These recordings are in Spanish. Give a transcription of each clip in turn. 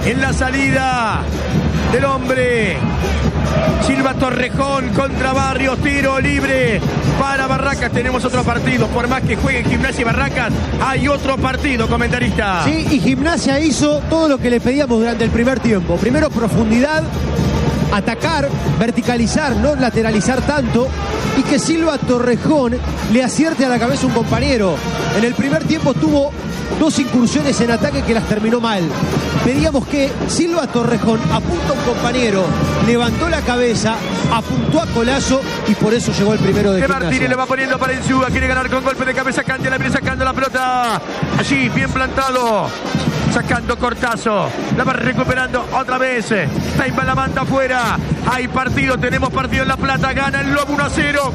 en la salida del hombre. Silva Torrejón contra Barrios, tiro libre para Barracas. Tenemos otro partido, por más que juegue Gimnasia y Barracas, hay otro partido, comentarista. Sí, y Gimnasia hizo todo lo que le pedíamos durante el primer tiempo. Primero profundidad, atacar, verticalizar, no lateralizar tanto, y que Silva Torrejón le acierte a la cabeza a un compañero. En el primer tiempo tuvo 2 incursiones en ataque que las terminó mal. Pedíamos que Silva Torrejón apunta a un compañero, levantó la cabeza, apuntó a Colazo y por eso llegó el primero de Gimnasia. Martínez le va poniendo para Insúa, quiere ganar con golpe de cabeza, Candia la viene sacando la pelota. Allí, bien plantado. Sacando Cortazo, la va recuperando otra vez. Taimba la manda afuera. Hay partido, tenemos partido en La Plata. Gana el Lobo 1-0.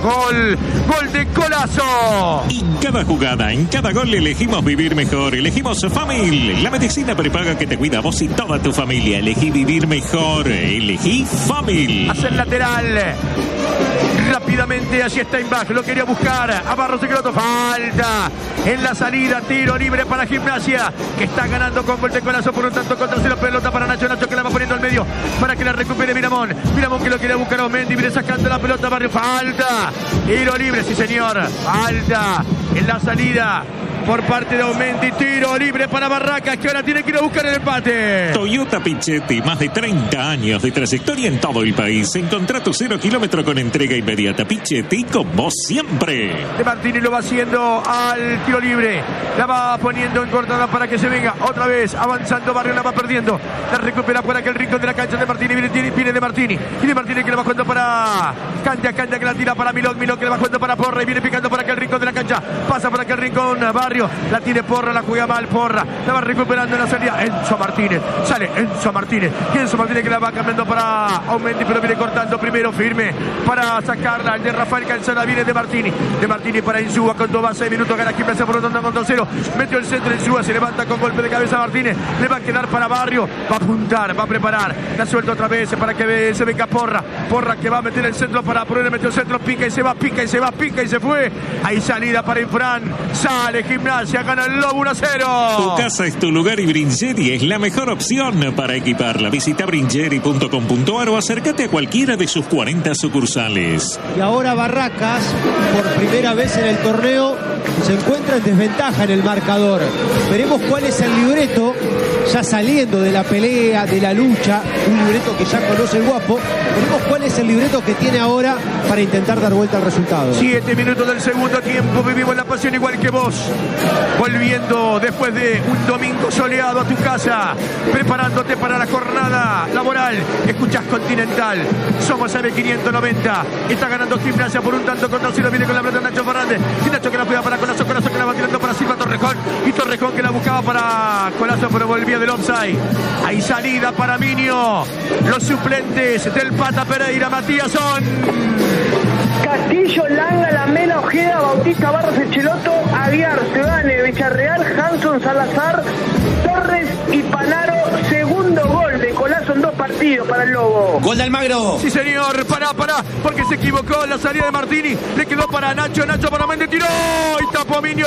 Gol de Colazo. En cada jugada, en cada gol elegimos vivir mejor. Elegimos Famil, la medicina prepaga que te cuida a vos y toda tu familia. Elegí vivir mejor. Elegí Famil. Hace el lateral. Rápidamente, allí está Steinbach, lo quería buscar. A Barros Secreto, falta en la salida, tiro libre para Gimnasia, que está ganando con gol de Colazo por un tanto contra cero. Pelota para Nacho, que la va poniendo al medio para que la recupere Miramón que lo quería buscar a Osmendi, viene sacando la pelota. Barrio, falta, tiro libre, sí señor, falta en la salida por parte de Osmendi, tiro libre para Barracas, que ahora tiene que ir a buscar el empate. Toyota Pichetti, más de 30 años de trayectoria en todo el país. Encontrá tu 0 kilómetro con entrega inmediata. Pichetti, con vos siempre. De Martini lo va haciendo al tiro libre, la va poniendo en cortada para que se venga otra vez, avanzando Barrio, la va perdiendo, la recupera por aquel rincón de la cancha de Martini, viene de Martini, y de Martini que le va jugando para Candia que la tira para Milón que le va jugando para Porra y viene picando por aquel rincón de la cancha, pasa por aquel rincón Barrio, la tiene Porra, la juega mal Porra, la va recuperando en la salida Enzo Martínez, sale Enzo Martínez que la va cambiando para Aumendi, pero viene cortando primero firme para sacarla, el de Rafael Calzada viene de Martini para Insúa, con 2 a 6 minutos gana Gimnasia por un tanto contra 0, metió el centro Insúa, se levanta con golpe de cabeza Martínez, le va a quedar para Barrio, va a apuntar, va a preparar, la suelta otra vez para que se venga Porra que va a meter el centro para poner, metió el centro, pica y se fue, hay salida para Infran, sale Gimnasia, gana el Lobo 1-0. Tu casa es tu lugar y Bringeri es la mejor opción para equiparla. Visita bringeri.com.ar o acércate a cualquiera de sus 40 sucursales. Y ahora Barracas, por primera vez en el torneo, se encuentra en desventaja en el marcador. Veremos cuál es el libreto, ya saliendo de la pelea, de la lucha, un libreto que ya conoce el Guapo. Veremos cuál es el libreto que tiene ahora para intentar dar vuelta al resultado. 7 minutos del segundo tiempo, vivimos la pasión igual que vos. Volviendo después de un domingo soleado a tu casa, preparándote para la jornada laboral. Escuchás Continental, somos AB590. Está ganando Gimnasia por un tanto contra 0. Viene con la pelota Nacho Fernández. Y Nacho que la cuida para Colazo que la va tirando para Silva Torrejón. Y Torrejón que la buscaba para Colazo, pero volvía del offside. Hay salida para Minio. Los suplentes del Pata Pereira, Matías son Castillo, Langa, Lamela, Ojeda, Bautista, Barros, Echeloto, Aguiar, Sebane, Villarreal, Hanson, Salazar, Torres y Panaro. Segundo gol de Colazo en 2 partidos para el Lobo. Gol de Almagro. Sí señor, pará, porque se equivocó en la salida de Martini, le quedó para Nacho para Méndez, tiró y tapó Minio.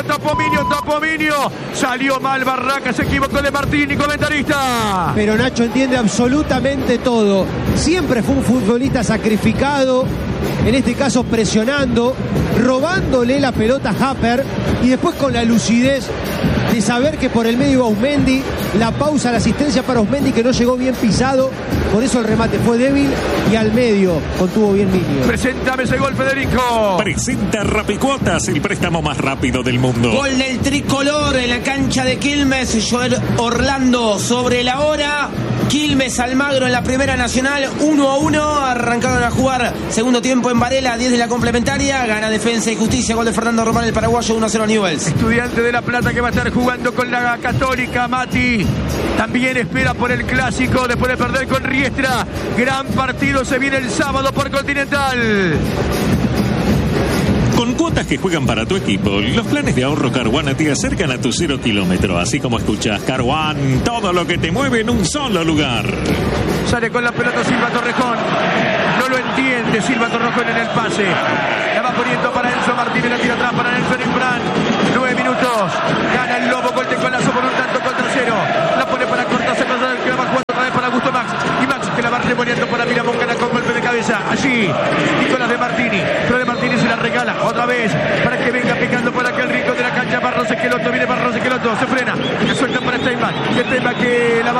Salió mal Barracas, se equivocó de Martini, comentarista. Pero Nacho entiende absolutamente todo. Siempre fue un futbolista sacrificado, en este caso presionando, robándole la pelota a Happer y después con la lucidez de saber que por el medio iba Osmendi, la pausa, la asistencia para Osmendi que no llegó bien pisado, por eso el remate fue débil y al medio contuvo bien Minio. Preséntame ese gol, Federico. Presenta Rapicuotas, el préstamo más rápido del mundo. Gol del tricolor en la cancha de Quilmes, Joel Orlando sobre la hora. Quilmes Almagro en la Primera Nacional, 1-1, arrancaron a jugar segundo tiempo en Varela, 10 de la complementaria, gana Defensa y Justicia, gol de Fernando Román, el paraguayo, 1-0 a Newell's. Estudiante de La Plata que va a estar jugando con la Católica, Mati, también espera por el clásico después de perder con Riestra, gran partido, se viene el sábado por Continental. Con cuotas que juegan para tu equipo, los planes de ahorro Caruana te acercan a tu 0 kilómetro. Así como escuchas, Caruán, todo lo que te mueve en un solo lugar. Sale con la pelota Silva Torrejón. No lo entiende Silva Torrejón en el pase. La va poniendo para Enzo Martínez, la tira atrás para Nelson Infran. 9 minutos. Gana el Lobo, gol de Colazo por un tanto contra 0. La pone para Cortázar, que la va jugando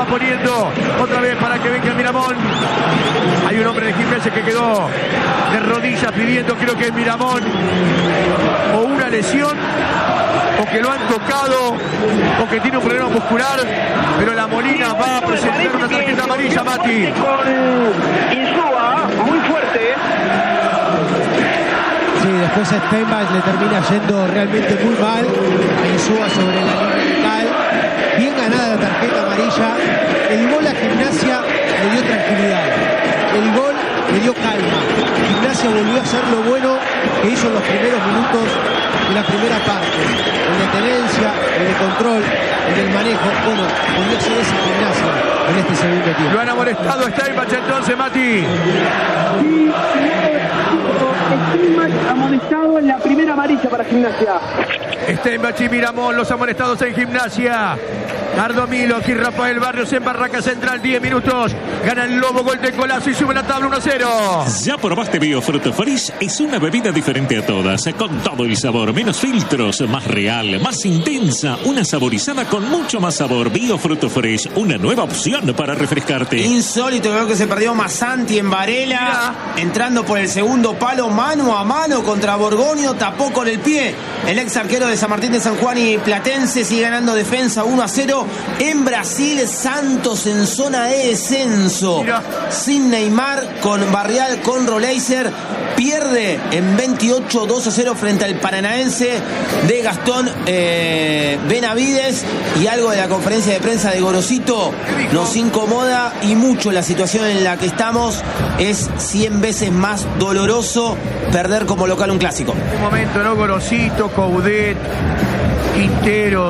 poniendo otra vez para que venga Miramón. Hay un hombre de Gimnasia que quedó de rodillas pidiendo, creo que es Miramón, o una lesión, o que lo han tocado, o que tiene un problema muscular, pero la Molina va a presentar una tarjeta amarilla, Mati. Con Insúa, muy fuerte. Sí, después a Steinbach le termina yendo realmente muy mal. A Insúa sobre la línea local. Bien ganada la tarjeta amarilla. El gol a Gimnasia le dio tranquilidad. El gol le dio calma. Gimnasia volvió a hacer lo bueno que hizo en los primeros minutos de la primera parte. En la tenencia, en el control, en el manejo. Bueno, volvió a hacer esa Gimnasia en este segundo tiempo. Lo han amonestado Steinbach entonces, Mati. Sí, Steinbach amonestado en la primera amarilla para Gimnasia. Steinbach y Miramón, los amonestados en Gimnasia. Nardo Milo, aquí Rafael Barrios en Barraca Central, 10 minutos. Gana el Lobo, gol de Colazo y sube la tabla 1-0. ¿Ya probaste Biofruto Fresh? Es una bebida diferente a todas, con todo el sabor, menos filtros, más real, más intensa, una saborizada con mucho más sabor. Biofruto Fresh, una nueva opción para refrescarte. Insólito, veo que se perdió Masanti en Varela, entrando por el segundo palo, mano a mano contra Borgonio, tapó con el pie. El ex arquero de San Martín de San Juan y Platense sigue ganando defensa 1-0. En Brasil, Santos en zona de descenso. Sin Neymar, con Barrial, con Roleiser. Pierde en 28 2-0 frente al Paranaense de Gastón Benavides. Y algo de la conferencia de prensa de Gorosito nos incomoda y mucho la situación en la que estamos. Es 100 veces más doloroso perder como local un clásico. Un momento, ¿no? Gorosito, Coudet, Quintero.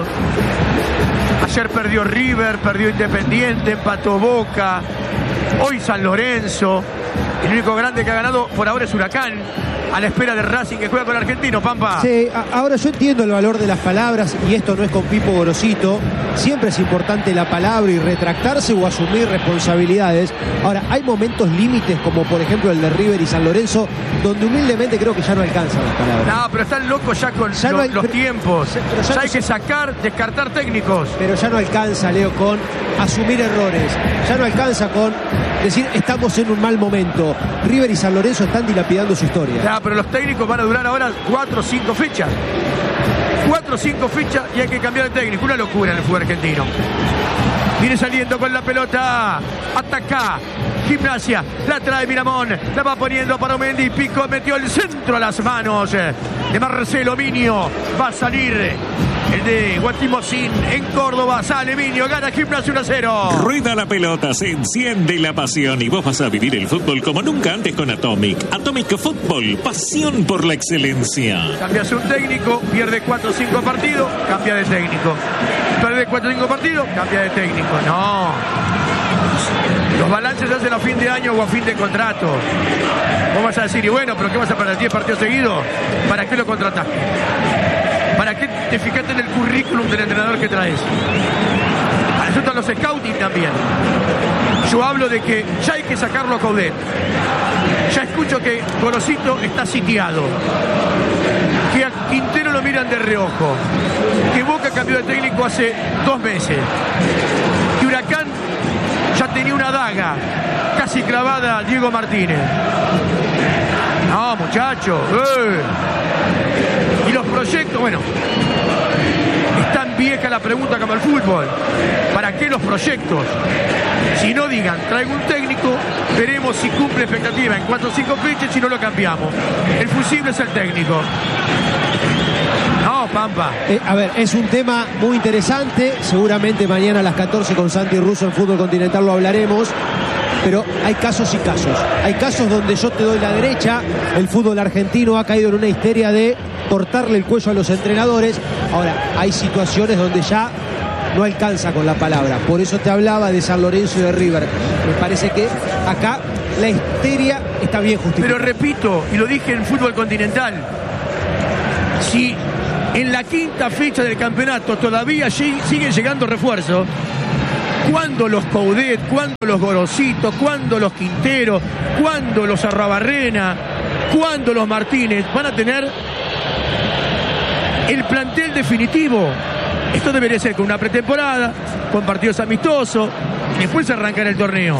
Ayer perdió River, perdió Independiente, empató Boca. Hoy San Lorenzo. El único grande que ha ganado por ahora es Huracán, a la espera de Racing que juega con Argentino, Pampa. Sí, ahora yo entiendo el valor de las palabras y esto no es con Pipo Gorosito. Siempre es importante la palabra y retractarse o asumir responsabilidades. Ahora, hay momentos límites como por ejemplo el de River y San Lorenzo donde humildemente creo que ya no alcanzan las palabras. No, pero están locos ya con ya los tiempos. Pero ya hay que sacar, descartar técnicos. Pero ya no alcanza, Leo, con asumir errores. Ya no alcanza con decir estamos en un mal momento. River y San Lorenzo están dilapidando su historia. Ya, pero los técnicos van a durar ahora 4 o 5 fechas. 4 o 5 fechas y hay que cambiar de técnico. Una locura en el fútbol argentino. Viene saliendo con la pelota. Ataca. Gimnasia. La trae Miramón. La va poniendo para Mendy. Pico metió el centro a las manos de Marcelo Minio. Va a salir el de Guatimosín en Córdoba. Sale Minio. Gana Gimnasia 1-0. Rueda la pelota, se enciende la pasión y vos vas a vivir el fútbol como nunca antes con Atomic. Atomic Fútbol, pasión por la excelencia. Cambias un técnico, pierde 4 o 5 partidos, cambia de técnico. Pierde 4 o 5 partidos, cambia de técnico. No. Los balances se hacen a fin de año o a fin de contrato. Vos vas a decir, y bueno, pero ¿qué vas a perder 10 partidos seguidos? ¿Para qué lo contrataste? ¿Para qué te fijaste en el currículum del entrenador que traes? Para eso están los scouting también. Yo hablo de que ya hay que sacarlo a Coudet. Ya escucho que Gorosito está sitiado. Que a Quintero lo miran de reojo. Que Boca cambió de técnico hace 2 meses. Que Huracán ya tenía una daga casi clavada a Diego Martínez. No, muchachos. Y los proyectos, bueno, es tan vieja la pregunta como el fútbol. ¿Para qué los proyectos? Si no digan, traigo un técnico, veremos si cumple expectativa en 4 o 5 fechas, si no lo cambiamos. El fusible es el técnico. No, Pampa. A ver, es un tema muy interesante. Seguramente mañana a las 14 con Santi Russo en Fútbol Continental lo hablaremos. Pero hay casos y casos. Hay casos donde yo te doy la derecha. El fútbol argentino ha caído en una histeria de cortarle el cuello a los entrenadores. Ahora, hay situaciones donde ya no alcanza con la palabra. Por eso te hablaba de San Lorenzo y de River. Me parece que acá la histeria está bien justificada. Pero repito, y lo dije en Fútbol Continental, si en la 5ª fecha del campeonato todavía siguen llegando refuerzos, ¿cuándo los Coudet, cuándo los Gorosito, cuándo los Quintero, cuándo los Arrabarrena, cuándo los Martínez van a tener el plantel definitivo? Esto debería ser con una pretemporada, con partidos amistosos, y después arrancar el torneo.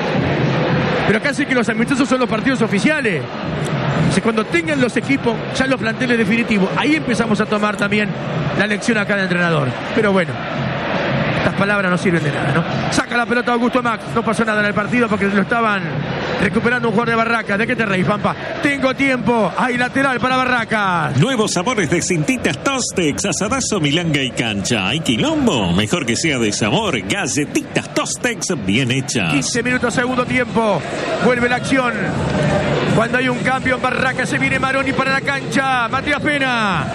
Pero acá sí que los amistosos son los partidos oficiales. O sea, cuando tengan los equipos ya los planteles definitivos, ahí empezamos a tomar también la lección a cada entrenador. Pero bueno, estas palabras no sirven de nada, ¿no? Saca la pelota Augusto Max. No pasó nada en el partido porque lo estaban recuperando un jugador de Barracas. ¿De qué te reís, Pampa? Tengo tiempo. Hay lateral para Barracas. Nuevos sabores de Cintitas Tostex, asadazo, milanga y cancha. ¿Hay quilombo? Mejor que sea de sabor. Galletitas Tostex bien hechas. 15 minutos, segundo tiempo. Vuelve la acción. Cuando hay un cambio en Barracas, se viene Maroni para la cancha. Matías Pena.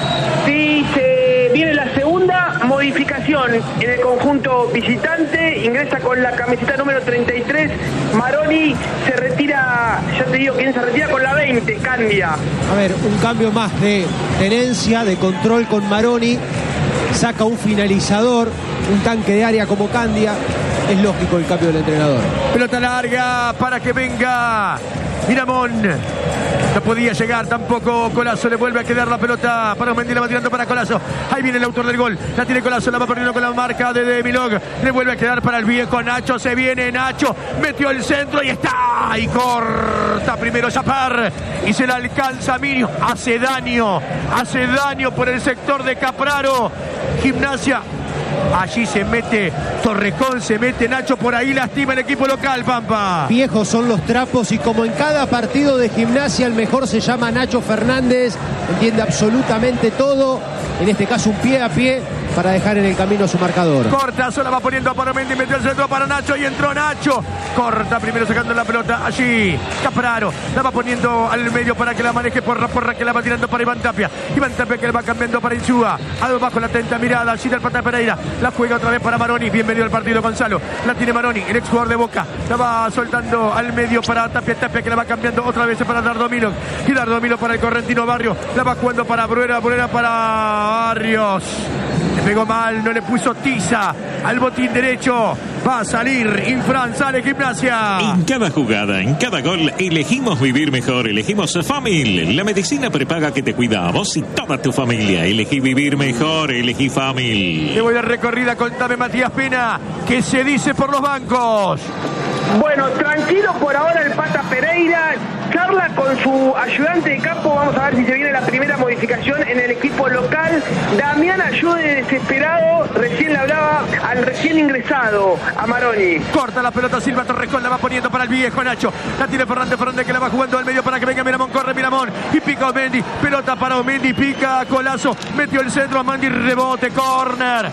Sí, se viene la segunda modificación en el conjunto visitante. Ingresa con la camiseta número 33. Maroni se retira, ya te digo quién se retira, con la 20, Candia. A ver, un cambio más de tenencia, de control con Maroni. Saca un finalizador, un tanque de área como Candia. Es lógico el cambio del entrenador. Pelota larga para que venga Miramón. No podía llegar tampoco Colazo. Le vuelve a quedar la pelota para Osmendi. La va tirando para Colazo. Ahí viene el autor del gol. La tiene Colazo. La va perdiendo con la marca de Milog. Le vuelve a quedar para el viejo Nacho. Se viene Nacho. Metió el centro y está. Y corta primero Chapar. Y se la alcanza Minio. Hace daño. Hace daño por el sector de Capraro. Gimnasia. Allí se mete Torrejón, se mete Nacho, por ahí lastima el equipo local, Pampa. Viejos son los trapos y como en cada partido de Gimnasia el mejor se llama Nacho Fernández, entiende absolutamente todo, en este caso un pie a pie para dejar en el camino a su marcador. Corta, sola va poniendo a Paramendi, metió el centro para Nacho y entró Nacho. Corta primero sacando la pelota allí. Capraro la va poniendo al medio para que la maneje Porra que la va tirando para Iván Tapia. Iván Tapia que la va cambiando para Insúa. Abajo la atenta mirada allí del Pata Pereira. La juega otra vez para Maroni. Bienvenido al partido, Gonzalo. La tiene Maroni, el ex jugador de Boca. La va soltando al medio para Tapia que la va cambiando otra vez para Dardo Milo. Y Dardo Milo para el correntino Barrio. La va jugando para Bruera para Barrios. Le pegó mal, no le puso tiza al botín derecho. Va a salir Infran, sale Gimnasia. En cada jugada, en cada gol, elegimos vivir mejor. Elegimos Famil, la medicina prepaga que te cuida a vos y toda tu familia. Elegí vivir mejor, elegí Famil. Le voy de recorrida, contame Matías Pena, ¿qué se dice por los bancos? Bueno, tranquilo por ahora el Pata Pereira. Charla con su ayudante de campo. Vamos a ver si se viene la primera modificación en el equipo local. Damián Ayude, desesperado. Recién le hablaba al recién ingresado, a Maroni. Corta la pelota Silva Torrejón, la va poniendo para el viejo Nacho. La tiene Fernández que la va jugando al medio para que venga Miramón. Corre Miramón y pica Osmendi. Pelota para Osmendi, pica Colazo. Metió el centro a Osmendi, rebote, córner.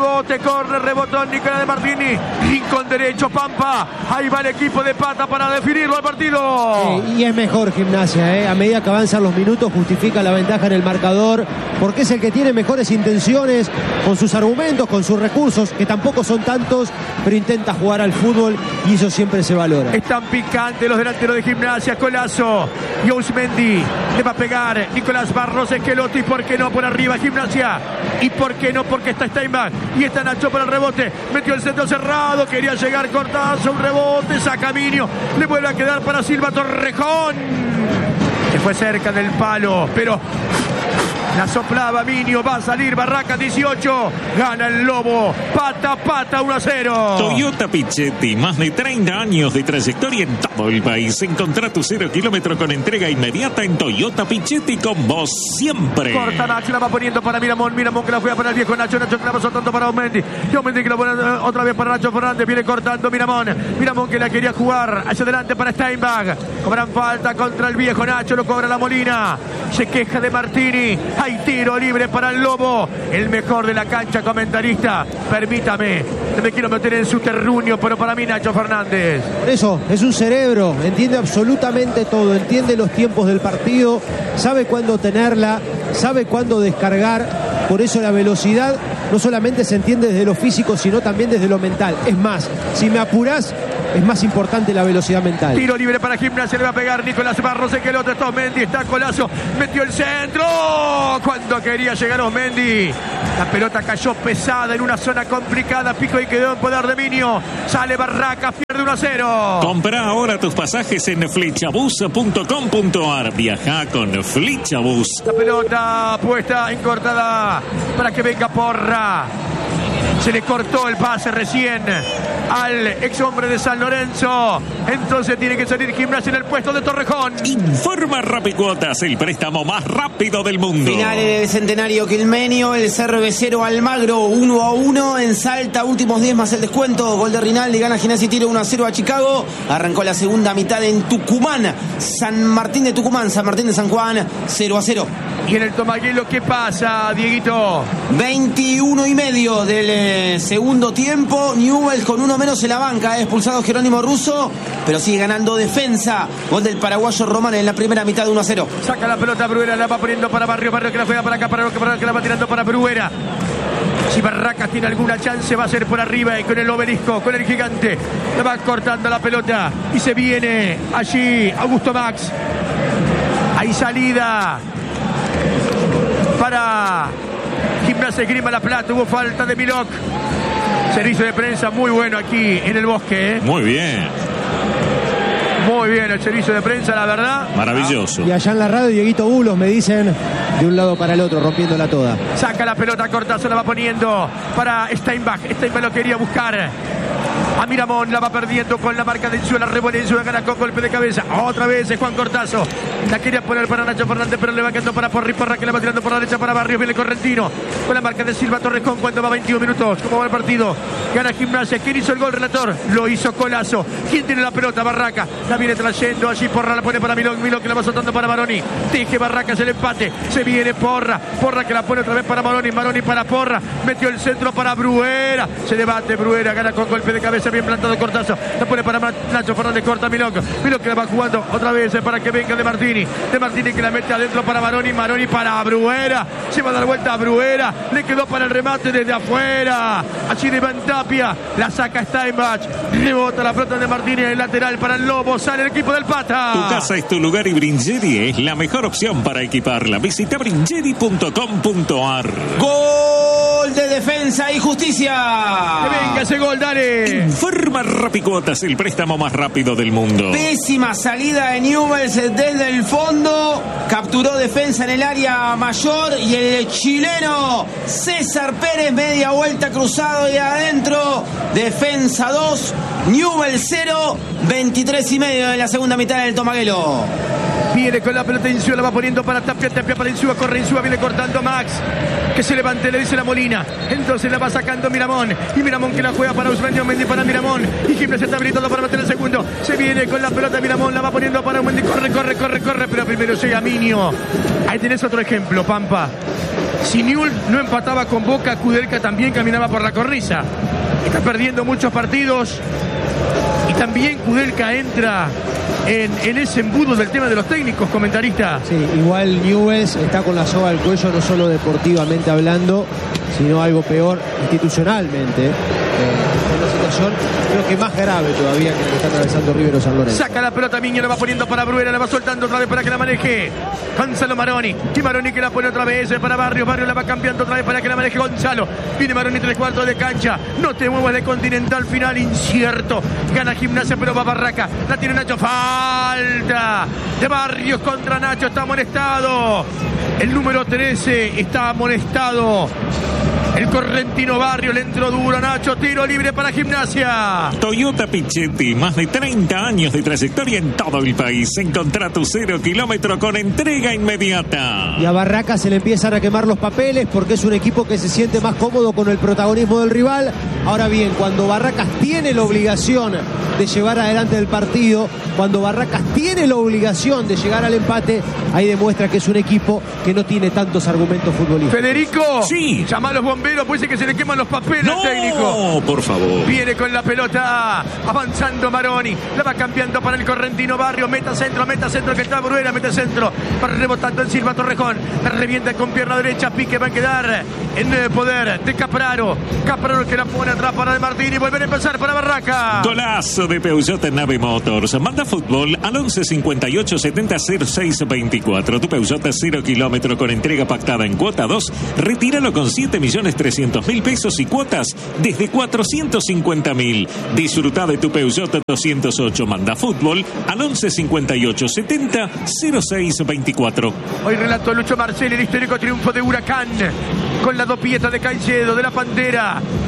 Rebotón Nicolás de Martini. Rincón derecho, Pampa. Ahí va el equipo de Pata para definirlo al partido. Y es mejor Gimnasia, a medida que avanzan los minutos justifica la ventaja en el marcador porque es el que tiene mejores intenciones con sus argumentos, con sus recursos, que tampoco son tantos, pero intenta jugar al fútbol y eso siempre se valora. Están picantes los delanteros de Gimnasia. Colazo y Osmendi. Le va a pegar Nicolás Barros, Esqueloto y por qué no por arriba Gimnasia. Y por qué no, porque está Steinbach y está Nacho para el rebote. Metió el centro cerrado, quería llegar Cortazo, un rebote, saca Minio. Le vuelve a quedar para Silva Torrejón. Se fue cerca del palo, pero la soplaba Minio. Va a salir Barracas 18. Gana el Lobo. Pata 1-0. Toyota Pichetti, más de 30 años de trayectoria en todo el país. Encontrá tu 0 kilómetro con entrega inmediata en Toyota Pichetti, con vos siempre. Corta Nacho, la va poniendo para Miramón. Miramón que la juega para el viejo Nacho. Nacho que la va soltando para Osmendi. Y Osmendi que la pone otra vez para Nacho Fernández. Viene cortando Miramón. Miramón que la quería jugar hacia adelante para Steinbach. Cobran falta contra el viejo Nacho. Lo cobra la Molina. Se queja de Martini. Hay tiro libre para el Lobo. El mejor de la cancha, comentarista. Permítame, no me quiero meter en su terruño, pero para mí Nacho Fernández. Por eso, es un cerebro, entiende absolutamente todo, entiende los tiempos del partido, sabe cuándo tenerla, sabe cuándo descargar. Por eso la velocidad no solamente se entiende desde lo físico, sino también desde lo mental. Es más, si me apurás, es más importante la velocidad mental. Tiro libre para Gimnasia, le va a pegar Nicolás Barros, que el otro está Osmendi, está Colazo, metió el centro. Cuando quería llegar Osmendi, la pelota cayó pesada en una zona complicada, pico y quedó en poder de Minio. Sale Barracas, pierde 1-0. Compra ahora tus pasajes en flechabus.com.ar. Viaja con Flechabus. La pelota puesta, encortada para que venga Porra. Se le cortó el pase recién al ex hombre de San Lorenzo. Entonces tiene que salir Gimnasia en el puesto de Torrejón. Informa Rapicuotas, el préstamo más rápido del mundo. Final en el Centenario Quilmenio, el Cervecero Almagro 1-1 en Salta, últimos 10 más el descuento. Gol de Rinaldi, gana Gimnasia y tiro 1-0 a Chicago. Arrancó la segunda mitad en Tucumán, San Martín de Tucumán, San Martín de San Juan, 0-0. Y en el Tomaguelo, ¿qué pasa, Dieguito? 21 y medio del segundo tiempo. Newell's con uno menos en la banca. Expulsado Jerónimo Russo, pero sigue ganando Defensa. Gol del paraguayo Román en la primera mitad de 1-0. Saca la pelota Bruera, la va poniendo para Barrio. Barrio que la juega para acá, para que la va tirando para Bruera. Si Barracas tiene alguna chance, va a ser por arriba y con el obelisco, con el gigante. Le va cortando la pelota y se viene allí Augusto Max. Hay salida para Gimnasia Esgrima La Plata. Hubo falta de Milok. Servicio de prensa muy bueno aquí en el Bosque, ¿eh? Muy bien. Muy bien el servicio de prensa, la verdad. Maravilloso. Y allá en la radio, Dieguito Bulos, me dicen, de un lado para el otro, rompiéndola toda. Saca la pelota, Cortazo la va poniendo para Steinbach. Steinbach lo quería buscar a Miramón, la va perdiendo con la marca de Insúa, revuelve Insúa, gana con golpe de cabeza. Otra vez es Juan Cortazo. La quería poner para Nacho Fernández, pero le va quedando para Porri, Porra que la va tirando por la derecha para Barrios, viene Correntino con la marca de Silva Torrejón cuando va 21 minutos. ¿Cómo va el partido? Gana Gimnasia. ¿Quién hizo el gol, relator? Lo hizo Colazo. ¿Quién tiene la pelota? Barraca. La viene trayendo allí, Porra la pone para Milón, Milón que la va soltando para Maroni. Teje Barracas el empate. Se viene Porra, Porra que la pone otra vez para Maroni, Maroni para Porra. Metió el centro para Bruera. Se debate Bruera, gana con golpe de cabeza, bien plantado Cortazo. La pone para Nacho Fernández, corta Milón. Milón que la va jugando otra vez para que venga de Martini. De Martini que la mete adentro para Maroni, Maroni para Bruera. Se va a dar vuelta a Bruera. Le quedó para el remate desde afuera. Allí de Iván Tapia. La saca Steinbach. Rebota la pelota de Martini en el lateral para el Lobo. Sale el equipo del Pata. Tu casa es tu lugar y Bringeri es la mejor opción para equiparla. Visita bringeri.com.ar. Gol de Defensa y Justicia. Que venga ese gol, dale. Informa Rapicuotas, el préstamo más rápido del mundo. Pésima salida de Newell's desde el fondo. Capturó Defensa en el área mayor y el chileno César Pérez, media vuelta cruzado y adentro. Defensa 2, Newell's 0, 23 y medio de la segunda mitad del Tomaguelo. Viene con la pelota Insúa, la va poniendo para Tapia, Tapia para Insúa, corre Insúa, viene cortando Max. Que se levante, le dice la Molina. Entonces la va sacando Miramón. Y Miramón que la juega para Usmenio, Mendy para Miramón. Y Gimnasia está habilitado para meter el segundo. Se viene con la pelota Miramón, la va poniendo para Mendy. Corre. Pero primero llega Minio. Ahí tenés otro ejemplo, Pampa. Si Newell's no empataba con Boca, Kudelka también caminaba por la cornisa. Está perdiendo muchos partidos. Y también Kudelka entra en ese embudo del tema de los técnicos, comentarista. Sí, igual Newell's está con la soga al cuello, no solo deportivamente hablando, sino algo peor institucionalmente. Una situación creo que más grave todavía que lo que está atravesando River o San Lorenzo. Saca la pelota Miño, la va poniendo para Bruera, la va soltando otra vez para que la maneje Gonzalo Maroni. Y Maroni que la pone otra vez para Barrios. Barrios la va cambiando otra vez para que la maneje Gonzalo. Viene Maroni 3/4 de cancha. No te muevas de Continental, final incierto. Gana Gimnasia, pero va Barraca. La tiene Nacho. Falta de Barrios contra Nacho. Está amonestado. El número 13 está amonestado. El correntino Barrio le entró duro a Nacho. Tiro libre para Gimnasia. Toyota Pichetti, más de 30 años de trayectoria en todo el país. Encontrá tu 0 kilómetro con entrega inmediata. Y a Barracas se le empiezan a quemar los papeles porque es un equipo que se siente más cómodo con el protagonismo del rival. Ahora bien, cuando Barracas tiene la obligación de llevar adelante el partido, cuando Barracas tiene la obligación de llegar al empate, ahí demuestra que es un equipo que no tiene tantos argumentos futbolísticos. Federico, sí. Llama a los bomberos, pues dice que se le queman los papeles al técnico. No, por favor. Viene con la pelota, avanzando Maroni, la va cambiando para el correntino Barrio, meta centro que está Bruera, mete centro, rebotando en Silva Torrejón, la revienta con pierna derecha, pique va a quedar en poder de Capraro, Capraro que la pone atrás para De Martini, volver a empezar para Barraca. Golazo de Peugeot Nave Motors. Manda fútbol al 11 58 70 06 24. Tu Peugeot 0 kilómetro con entrega pactada en cuota 2. Retíralo con 7.300.000 pesos y cuotas desde 450.000. Disfruta de tu Peugeot 208. Manda fútbol al 11 58 70 06 24. Hoy relató Lucho Marcelli el histórico triunfo de Huracán con la dopieta de Caicedo, de la Pantera.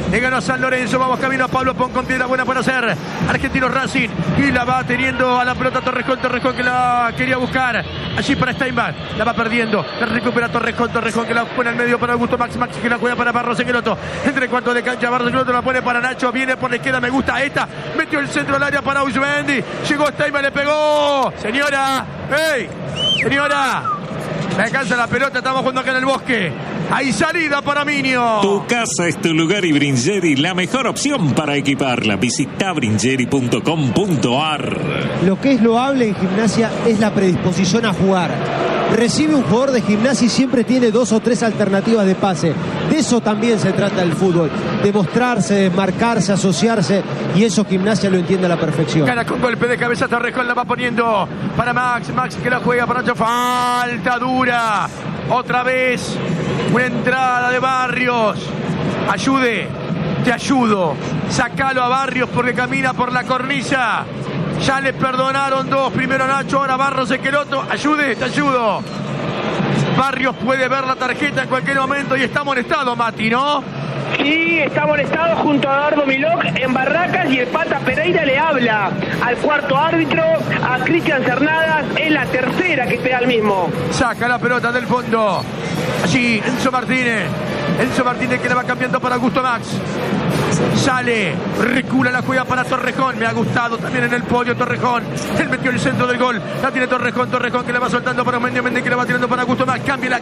Le ganó a San Lorenzo. Vamos camino a Pablo Pon con piedra buena para hacer. Argentino Racing. Y la va teniendo a la pelota Torrejón. Torrejón que la quería buscar. Allí para Steinbach. La va perdiendo. La recupera Torrejón. Torrejón que la pone al medio para Augusto Max. Max que la juega para Barros Esqueloto. Entre cuartos de cancha. Barros Esqueloto la pone para Nacho. Viene por la izquierda. Me gusta esta. Metió el centro al área para Uzmendi. Llegó Steinbach. Le pegó. Señora. ¡Ey! Señora. Me alcanza la pelota. Estamos jugando acá en el Bosque. Hay salida para Minio. Tu casa es tu lugar y Bringeri la mejor opción para equiparla. Visita bringeri.com.ar. Lo que es loable en Gimnasia es la predisposición a jugar. Recibe un jugador de Gimnasia y siempre tiene 2 o 3 alternativas de pase. De eso también se trata el fútbol. De mostrarse, de marcarse, asociarse. Y eso Gimnasia lo entiende a la perfección. Gana con golpe de cabeza Torrejón. La va poniendo para Max. Max que la juega para Nacho. Falta dura. Otra vez. Una entrada de Barrios. Ayude. Te ayudo. Sacalo a Barrios porque camina por la cornisa. Ya le perdonaron 2. Primero a Nacho, ahora Barros Esqueloto. Ayude, te ayudo. Barrios puede ver la tarjeta en cualquier momento y está molestado, Mati, ¿no? Sí, está molestado junto a Eduardo Milok en Barracas y el Pata Pereira le habla al cuarto árbitro, a Cristian Cernadas. Es la tercera que te da el mismo. Saca la pelota del fondo. Allí, Enzo Martínez. Enzo Martínez que la va cambiando para Augusto Max. Sale, recula la juega para Torrejón. Me ha gustado también en el podio Torrejón. Él metió el centro del gol. La tiene Torrejón. Torrejón que la va soltando para Mendy. Mendy que la va tirando para Augusto Max. Cámbiala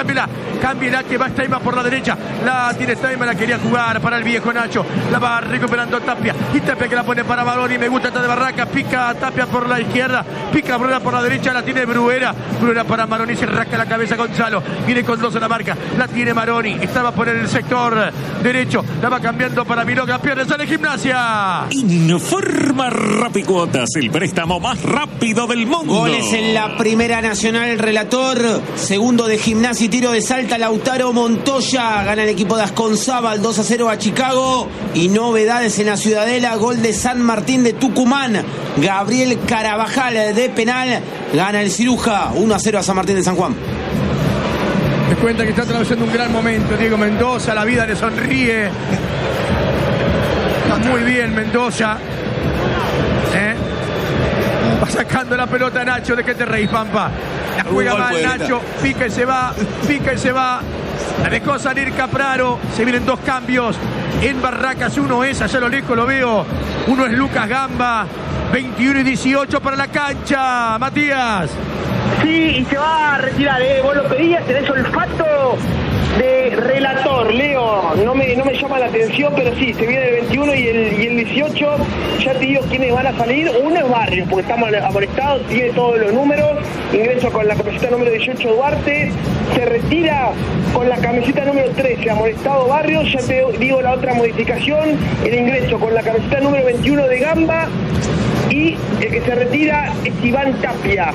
que va Steinbach por la derecha. La tiene Steinbach, la quería jugar para el viejo Nacho. La va recuperando Tapia. Y Tapia que la pone para Baroni. Me gusta esta de Barraca. Pica Tapia por la izquierda. Pica Bruera por la derecha. La tiene Bruera. Bruera para Maroni. Se rasca la cabeza Gonzalo. Viene con 2 en la marca. La tiene Maroni. Estaba por el sector derecho. La va cambiando para Miroga. Pierde, sale Gimnasia. Informa Rapicuotas, el préstamo más rápido del mundo. Goles en la Primera Nacional, relator. Segundo de Gimnasia y tiro de Salta, Lautaro Montoya. Gana el equipo de Asconzábal 2-0 a Chicago. Y novedades en la Ciudadela, gol de San Martín de Tucumán. Gabriel Carabajal de penal. Gana el Ciruja 1-0 a San Martín de San Juan. Te cuenta que está atravesando un gran momento Diego Mendoza. La vida le sonríe. Muy bien Mendoza. Va sacando la pelota Nacho. ¿De qué te reís, Pampa? La juega mal Nacho. Pica y se va. La dejó salir Capraro. Se vienen 2 cambios en Barracas. Uno es, allá a lo lejos lo veo. Uno es Lucas Gamba. 21 y 18 para la cancha. Matías. Sí, y se va a retirar, vos lo pedías, tenés olfato de relator, Leo. No me llama la atención, pero sí, se viene el 21 y el 18. Ya te digo quiénes van a salir. Uno es Barrios, porque estamos amonestados, tiene todos los números. Ingreso con la camiseta número 18 Duarte. Se retira con la camiseta número 13, amonestado Barrios. Ya te digo la otra modificación. El ingreso con la camiseta número 21 de Gamba. Y el que se retira es Iván Tapia.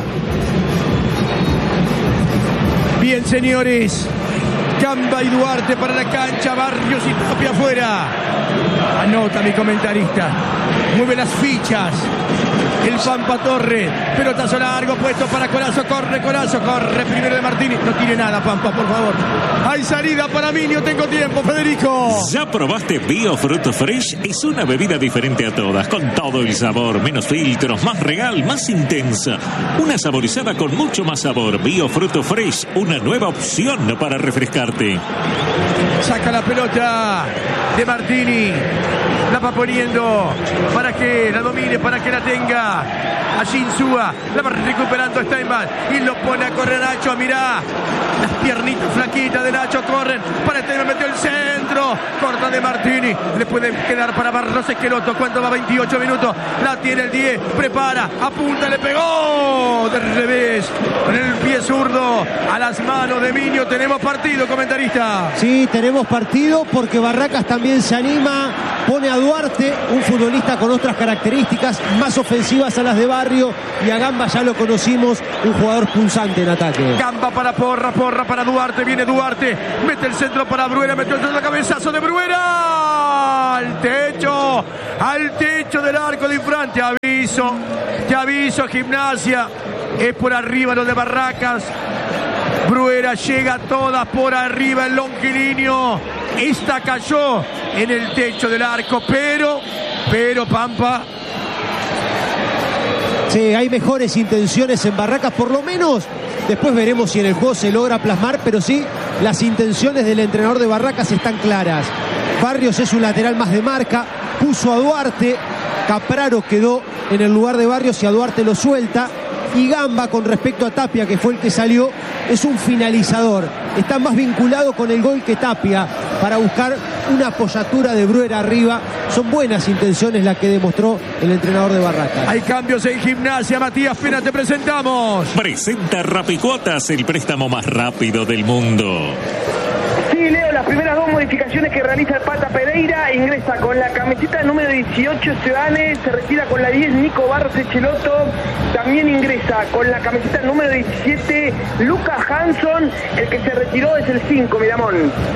Bien, señores. Gamba y Duarte para la cancha. Barrios y Tapia afuera. Anota mi comentarista. Mueve las fichas. El Pampa Torres. Pelotazo largo puesto para Colazo. Corre Colazo. Corre primero de Martini. No tire nada, Pampa, por favor. Hay salida para mí. No tengo tiempo, Federico. ¿Ya probaste Bio Fruto Fresh? Es una bebida diferente a todas. Con todo el sabor. Menos filtros. Más real. Más intensa. Una saborizada con mucho más sabor. Bio Fruto Fresh. Una nueva opción para refrescarte. Saca la pelota de Martini. La va poniendo para que la domine, para que la tenga. Allí Insúa, la va recuperando Steinbach y lo pone a correr Nacho. Mirá, las piernitas flaquitas de Nacho corren. Para Steinbach, metió el centro. Corta de Martini. Le puede quedar para Barros Esqueloto. ¿Cuánto va? 28 minutos. La tiene el 10. Prepara, apunta, le pegó. De revés. Con el pie zurdo. A las manos de Minio. Tenemos partido, comentarista. Sí, tenemos partido porque Barracas también se anima. Pone a Duarte, un futbolista con otras características, más ofensivas a las de Barrio, y a Gamba ya lo conocimos, un jugador pulsante en ataque. Gamba para Porra para Duarte, viene Duarte, mete el centro para Bruera, metió el centro, cabezazo de Bruera, al techo del arco de Infran. Te aviso, Gimnasia, es por arriba lo de Barracas. Bruera llega toda por arriba, el longilíneo. Esta cayó en el techo del arco, pero Pampa. Sí, hay mejores intenciones en Barracas, por lo menos. Después veremos si en el juego se logra plasmar, pero sí, las intenciones del entrenador de Barracas están claras. Barrios es un lateral más de marca, puso a Duarte, Capraro quedó en el lugar de Barrios y a Duarte lo suelta. Y Gamba, con respecto a Tapia, que fue el que salió, es un finalizador. Está más vinculado con el gol que Tapia para buscar una apoyatura de Bruer arriba. Son buenas intenciones las que demostró el entrenador de Barracas. Hay cambios en Gimnasia. Matías Pena, te presentamos. Presenta Rapicuotas, el préstamo más rápido del mundo. Sí, Leo, las primeras dos modificaciones que realiza el Pata Pereira: ingresa con la camiseta número 18 Sebane, se retira con la 10 Nico Barros Echeloto, también ingresa con la camiseta número 17 Lucas Hanson, el que se retiró es el 5, Miramón.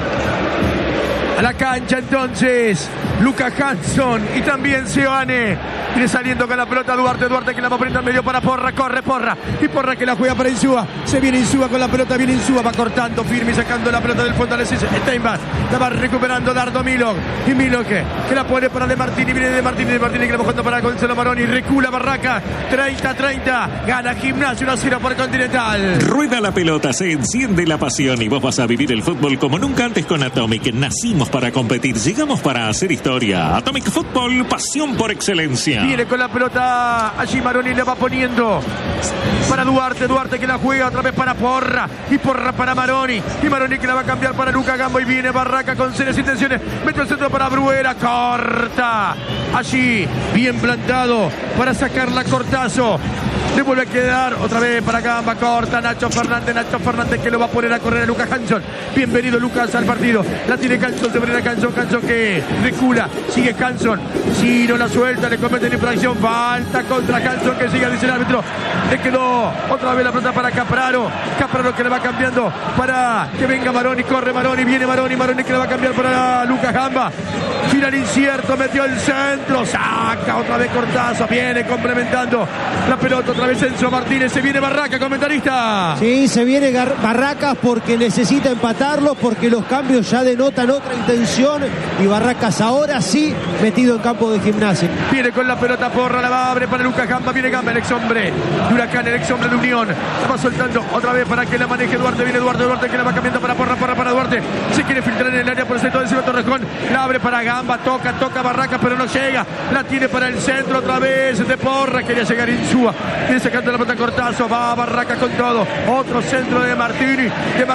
A la cancha entonces Lucas Hanson y también Sebane. Viene saliendo con la pelota Duarte que la va a poner al medio para Porra, corre Porra, y Porra que la juega para Insúa. Se viene Insúa con la pelota, viene Insúa, va cortando firme y sacando la pelota del fondo. Steinbach la va recuperando Dardo Milok, y Milok que la pone para De Martini, viene De Martini que la va jugando para Gonzalo Maroni, recula Barracas, 30-30, gana Gimnasia 1-0 por Continental. Rueda la pelota, se enciende la pasión y vos vas a vivir el fútbol como nunca antes con Atomic. Nacimos para competir, llegamos para hacer historia. Atomic Fútbol, pasión por excelencia. Viene con la pelota allí Maroni, le va poniendo para Duarte que la juega otra vez para Porra, y Porra para Maroni, y Maroni que la va a cambiar para Luca Gambo, y viene Barraca con serias intenciones, mete el centro para Bruera, corta allí, bien plantado para sacarla Cortazo. Le vuelve a quedar otra vez para Gamba, corta Nacho Fernández que lo va a poner a correr a Lucas Hanson. Bienvenido Lucas al partido. La tiene Hanson, se pone a Hanson que recula, sigue Hanson. Si no la suelta, le cometen infracción. Falta contra Hanson que sigue, dice el árbitro. Le quedó otra vez la pelota para Capraro que le va cambiando para que venga Maroni, corre Maroni, viene Maroni que le va a cambiar para Lucas Gamba. Final incierto, metió el centro, saca otra vez Cortazo, viene complementando la pelota otra vez Enzo Martínez, se viene Barracas, comentarista. Sí, se viene Barracas porque necesita empatarlo, porque los cambios ya denotan otra intención, y Barracas ahora sí metido en campo de Gimnasia. Viene con la pelota Porra, la va a abrir para Lucas Gamba, viene Gamba, el ex hombre de Huracán, el ex hombre de Unión, la va soltando otra vez para que la maneje Duarte, viene Duarte que la va cambiando para Porra para Duarte, se quiere filtrar en el área por el centro de Silva Torrejón, la abre para Gamba, toca Barracas pero no llega, la tiene para el centro otra vez de Porra, quería llegar Insúa, viene sacando la pelota Cortazo, va Barracas con todo, otro centro de Martini,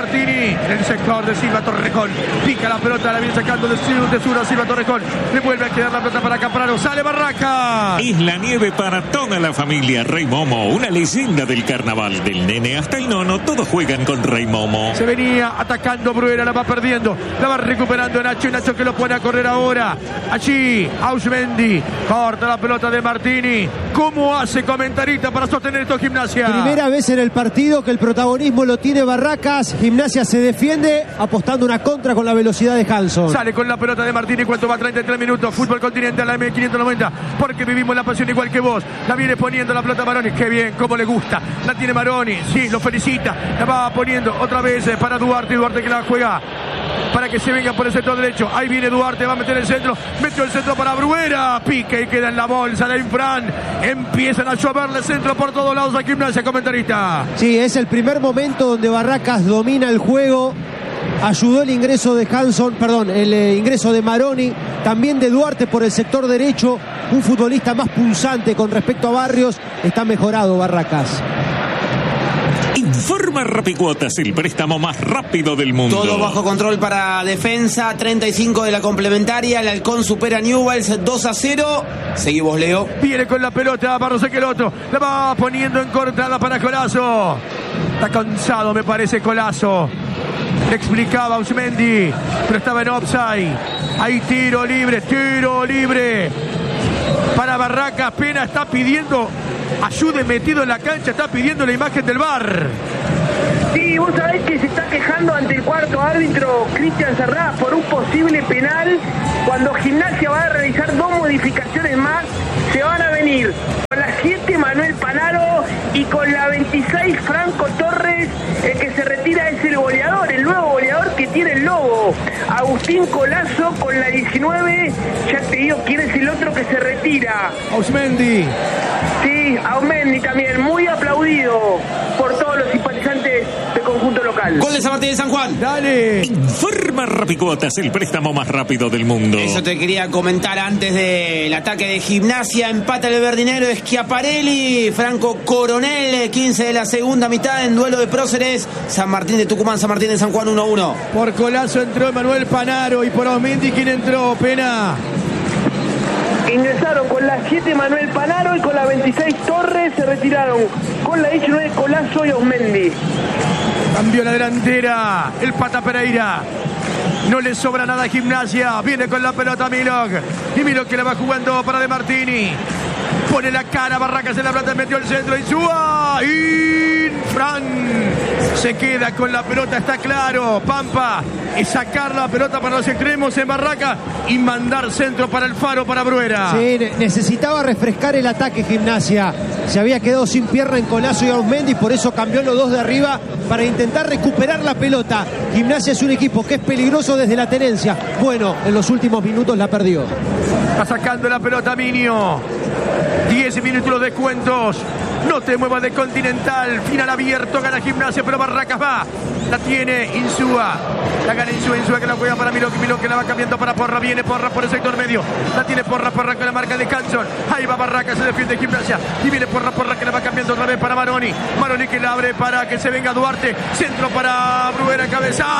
en el sector de Silva Torrejón, pica la pelota, la viene sacando de sur a Silva Torrejón, le vuelve a quedar la pelota para Capraro, sale Barracas. Es la nieve para toda la familia. Rey Momo, una leyenda del carnaval, del nene hasta el nono, todos juegan con Rey Momo. Se venía atacando Bruera, la va perdiendo, la va recuperando Nacho, y Nacho que lo pone a correr ahora, allí Ausmendi, corta la pelota de Martini. ¿Cómo hace, comentarista, para sostener esto Gimnasia? Primera vez en el partido que el protagonismo lo tiene Barracas. Gimnasia se defiende apostando una contra con la velocidad de Hanson. Sale con la pelota de Martini, cuánto va, 33 minutos, Fútbol Continental, la M590, porque vivimos la pasión igual que vos. La viene poniendo la pelota Maroni, qué bien, cómo le gusta, la tiene Maroni, sí, lo felicita, la va poniendo otra vez para Duarte que la juega para que se venga por el sector derecho. Ahí viene Duarte, va a meter el centro, metió el centro para Bruera, pica y queda en la bolsa de Infran. Empiezan a lloverle centro por todos lados a Gimnasia, comentarista. Sí, es el primer momento donde Barracas domina el juego. Ayudó el ingreso de el ingreso de Maroni, también de Duarte por el sector derecho, un futbolista más punzante con respecto a Barrios. Está mejorado Barracas. Informa Rapicuotas, el préstamo más rápido del mundo. Todo bajo control para defensa, 35 de la complementaria, el Halcón supera a Newell's 2-0. Seguimos, Leo. Viene con la pelota Barros Echeloto, la va poniendo en cortada para Colazo. Está cansado, me parece, Colazo. Le explicaba Ausmendi, pero estaba en offside. Hay tiro libre para Barracas. Pena está pidiendo ayuda, metido en la cancha, está pidiendo la imagen del VAR. Sí, vos sabés que se está quejando ante el cuarto árbitro Cristian Serrá por un posible penal. Cuando Gimnasia va a realizar 2 modificaciones más, se van a venir con la 7 Manuel Panaro y con la 26 Franco Torres. El que se retira es el goleador, el nuevo goleador que tiene el Lobo. Agustín Colazo con la 19. Ya te digo quién es el otro que se retira. Ausmendi. Sí, Ausmendi también, muy aplaudido por todos los simpatizantes del conjunto local. Gol de San Martín de San Juan. Dale. Informa Rapicuotas, el préstamo más rápido del mundo. Eso te quería comentar antes del ataque de Gimnasia. Empata el verdinero Schiaparelli. Franco Coronel, 15 de la segunda mitad en duelo de próceres. San Martín de Tucumán, San Martín de San Juan 1-1. Por Colazo entró Emanuel Panaro y por Ausmendi, ¿quién entró? Pena. Ingresaron con la 7 Manuel Panaro y con la 26 Torres. Se retiraron con la 19 Colazo y Ausmendi. Cambió la delantera el Pata Pereira. No le sobra nada a Gimnasia. Viene con la pelota Milok. Y Milok que la va jugando para De Martini. Pone la cara Barracas en la plata, metió el centro. Insúa. Fran se queda con la pelota, está claro. Pampa es sacar la pelota para los extremos en Barraca y mandar centro para el Faro, para Bruera. Sí, necesitaba refrescar el ataque Gimnasia. Se había quedado sin pierna en Colazo y Ausmendi, por eso cambió los dos de arriba para intentar recuperar la pelota. Gimnasia es un equipo que es peligroso desde la tenencia. Bueno, en los últimos minutos la perdió. Está sacando la pelota Minio. 10 minutos los descuentos. No te muevas de Continental. Final abierto, gana Gimnasia, pero Barracas va. La tiene Insúa. La gana Insúa que la juega para Milok. Milok que la va cambiando para Porra. Viene Porra por el sector medio. La tiene Porra con la marca de Canson. Ahí va Barracas, se defiende Gimnasia. Y viene Porra que la va cambiando otra vez para Maroni. Maroni que la abre para que se venga Duarte. Centro para Bruera,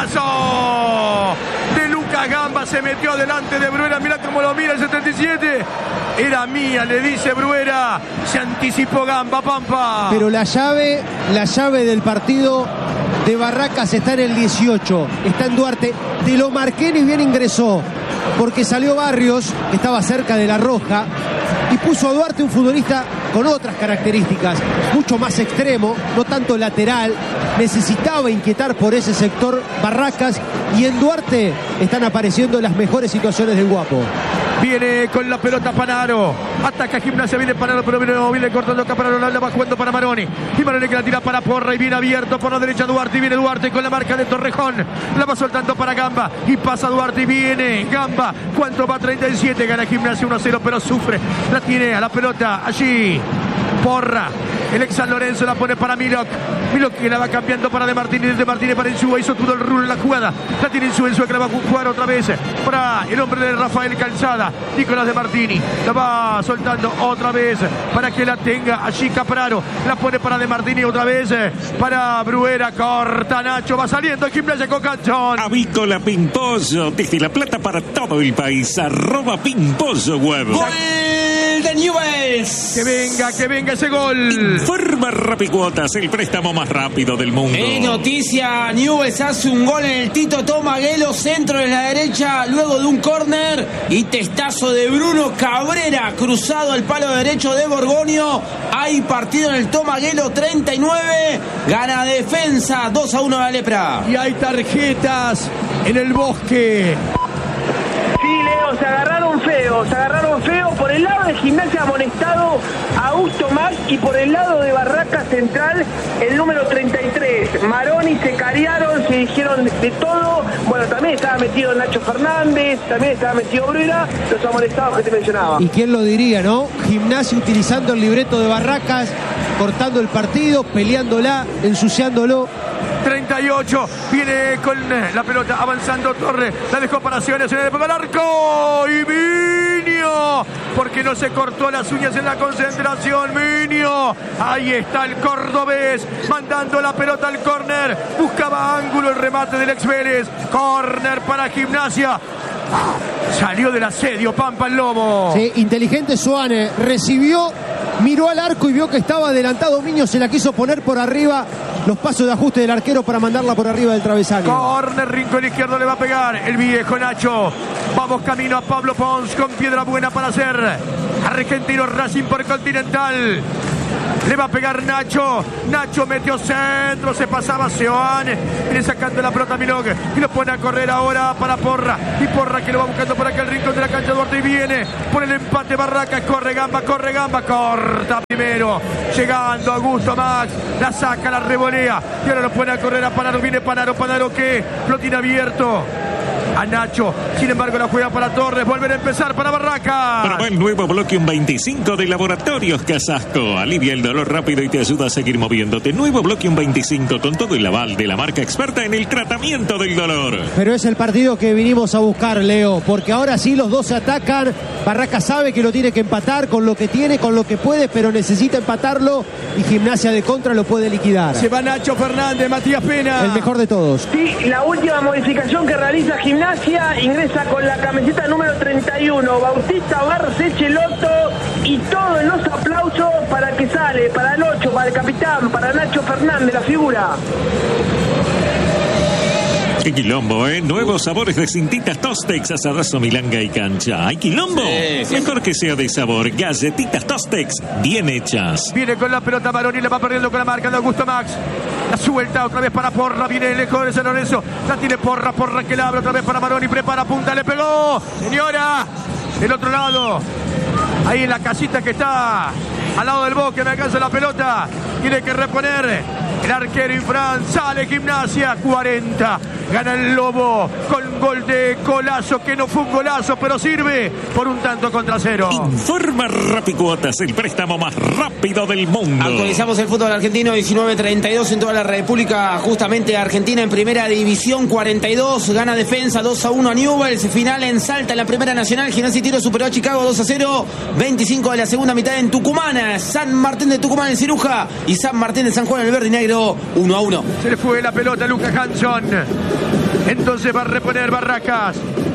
cabezazo de Lucas Gamba. Se metió delante de Bruera. Mirá cómo lo mira el 77. Era mía, le dice Bruera. Se anticipó Gamba, Pampa. Pero la llave del partido de Barracas está en el 18. Está en Duarte. Te lo marqué ni bien ingresó. Porque salió Barrios, que estaba cerca de la roja, y puso a Duarte un futbolista con otras características, mucho más extremo, no tanto lateral. Necesitaba inquietar por ese sector Barracas, y en Duarte están apareciendo las mejores situaciones del Guapo. Viene con la pelota Panaro. Ataca Gimnasia, viene Panaro, pero viene cortando Capararo, la va jugando para Maroni. Y Maroni que la tira para Porra y viene abierto por la derecha Duarte. Y viene Duarte con la marca de Torrejón. La va soltando para Gamba. Y pasa Duarte y viene Gamba. ¿Cuánto va? 37. Gana Gimnasia 1-0, pero sufre. La tiene a la pelota allí Porra. El ex San Lorenzo la pone para Milok. Milok que la va cambiando para De Martini. De Martini para Insúa. Hizo todo el rulo en la jugada. La tiene Insúa que la va a jugar otra vez para el hombre de Rafael Calzada. Nicolás De Martini. La va soltando otra vez para que la tenga allí Capraro. La pone para De Martini otra vez para Bruera. Corta Nacho. Va saliendo Gimnasia con Canchón. Avícola Pimpollo. Desde La Plata para todo el país. @Pimpollo Web. Gol de Newell's. Que venga ese gol. Informa Rapicuotas, el préstamo más rápido del mundo. Noticia, Newell's hace un gol en el Tito Tomaguelo, centro de la derecha, luego de un córner y testazo de Bruno Cabrera, cruzado al palo derecho de Borgonio. Hay partido en el Tomaguelo, 39, gana Defensa, 2-1 la Lepra. Y hay tarjetas en el Bosque. Sí, Leo, se agarraron feo. Por el lado de Gimnasia amonestado Augusto Mac y por el lado de Barraca Central el número 33. Maroni se cariaron, se dijeron de todo. Bueno, también estaba metido Nacho Fernández, también estaba metido Bruera, los amonestados que te mencionaba. Y quién lo diría, ¿no? Gimnasia utilizando el libreto de Barracas, cortando el partido, peleándola, ensuciándolo. 38, viene con la pelota avanzando Torres, la dejó para Siones en el primer arco y Minio, porque no se cortó las uñas en la concentración. Minio, ahí está el cordobés mandando la pelota al córner, buscaba ángulo el remate del ex Vélez, córner para Gimnasia. Salió del asedio Pampa el Lobo. Sí, inteligente Soane, recibió, miró al arco y vio que estaba adelantado Minio, se la quiso poner por arriba. Los pasos de ajuste del arquero para mandarla por arriba del travesaño. Corner, rincón izquierdo le va a pegar el viejo Nacho. Vamos camino a Pablo Pons con piedra buena para hacer Argentino Racing por Continental. Le va a pegar Nacho. Nacho metió centro. Se pasaba Seoane. Viene sacando la pelota a Milok. Y lo pone a correr ahora para Porra. Y Porra que lo va buscando por acá el rincón de la cancha Duarte. Y viene por el empate Barracas. Corre Gamba. Corta primero. Llegando Augusto Max. La saca, la revolea. Y ahora lo pone a correr a Panaro. Viene Panaro que lo tiene abierto. a Nacho. Sin embargo, la juega para Torres. Vuelven a empezar para Barracas. Probá el nuevo Bloquium 25 de Laboratorios Casasco. Alivia el dolor rápido y te ayuda a seguir moviéndote. Nuevo Bloquium 25 con todo el aval de la marca experta en el tratamiento del dolor. Pero es el partido que vinimos a buscar, Leo, porque ahora sí los dos se atacan. Barracas sabe que lo tiene que empatar con lo que tiene, con lo que puede, pero necesita empatarlo y Gimnasia de contra lo puede liquidar. Se va Nacho Fernández, Matías Pena. El mejor de todos. Sí, la última modificación que realiza Gimnasia, ingresa con la camiseta número 31, Bautista Barcechelotto, y todos los aplausos para que sale, para el 8, para el capitán, para Nacho Fernández, la figura. ¡Qué quilombo, eh! Nuevos sabores de cintitas Tostex, asadazo, milanga y cancha. ¿Hay quilombo? Sí. Mejor que sea de sabor. Galletitas Tostex, bien hechas. Viene con la pelota Maroni, la va perdiendo con la marca de Augusto Max. La suelta otra vez para Porra, viene lejos de San Lorenzo. La tiene Porra que la abre otra vez para Maroni. Prepara, punta, le pegó. Señora, del otro lado. Ahí en la casita que está al lado del bosque, me alcanza la pelota. Tiene que reponer el arquero Infran. Sale Gimnasia, 40. Gana el Lobo con gol de Colazo, que no fue un golazo, pero sirve por un tanto contra cero. Informa Rapicuotas, el préstamo más rápido del mundo. Actualizamos el fútbol argentino, 19-32 en toda la República. Justamente Argentina en primera división, 42. Gana Defensa 2-1 a Newell's. Final en Salta, en la primera nacional. Gimnasia y Tiro superó a Chicago 2-0. 25 de la segunda mitad en Tucumán. San Martín de Tucumán en Ciruja y San Martín de San Juan en el Verde y Negro, 1-1. Se le fue la pelota a Lucas Hanson. Entonces va a reponer Barracas.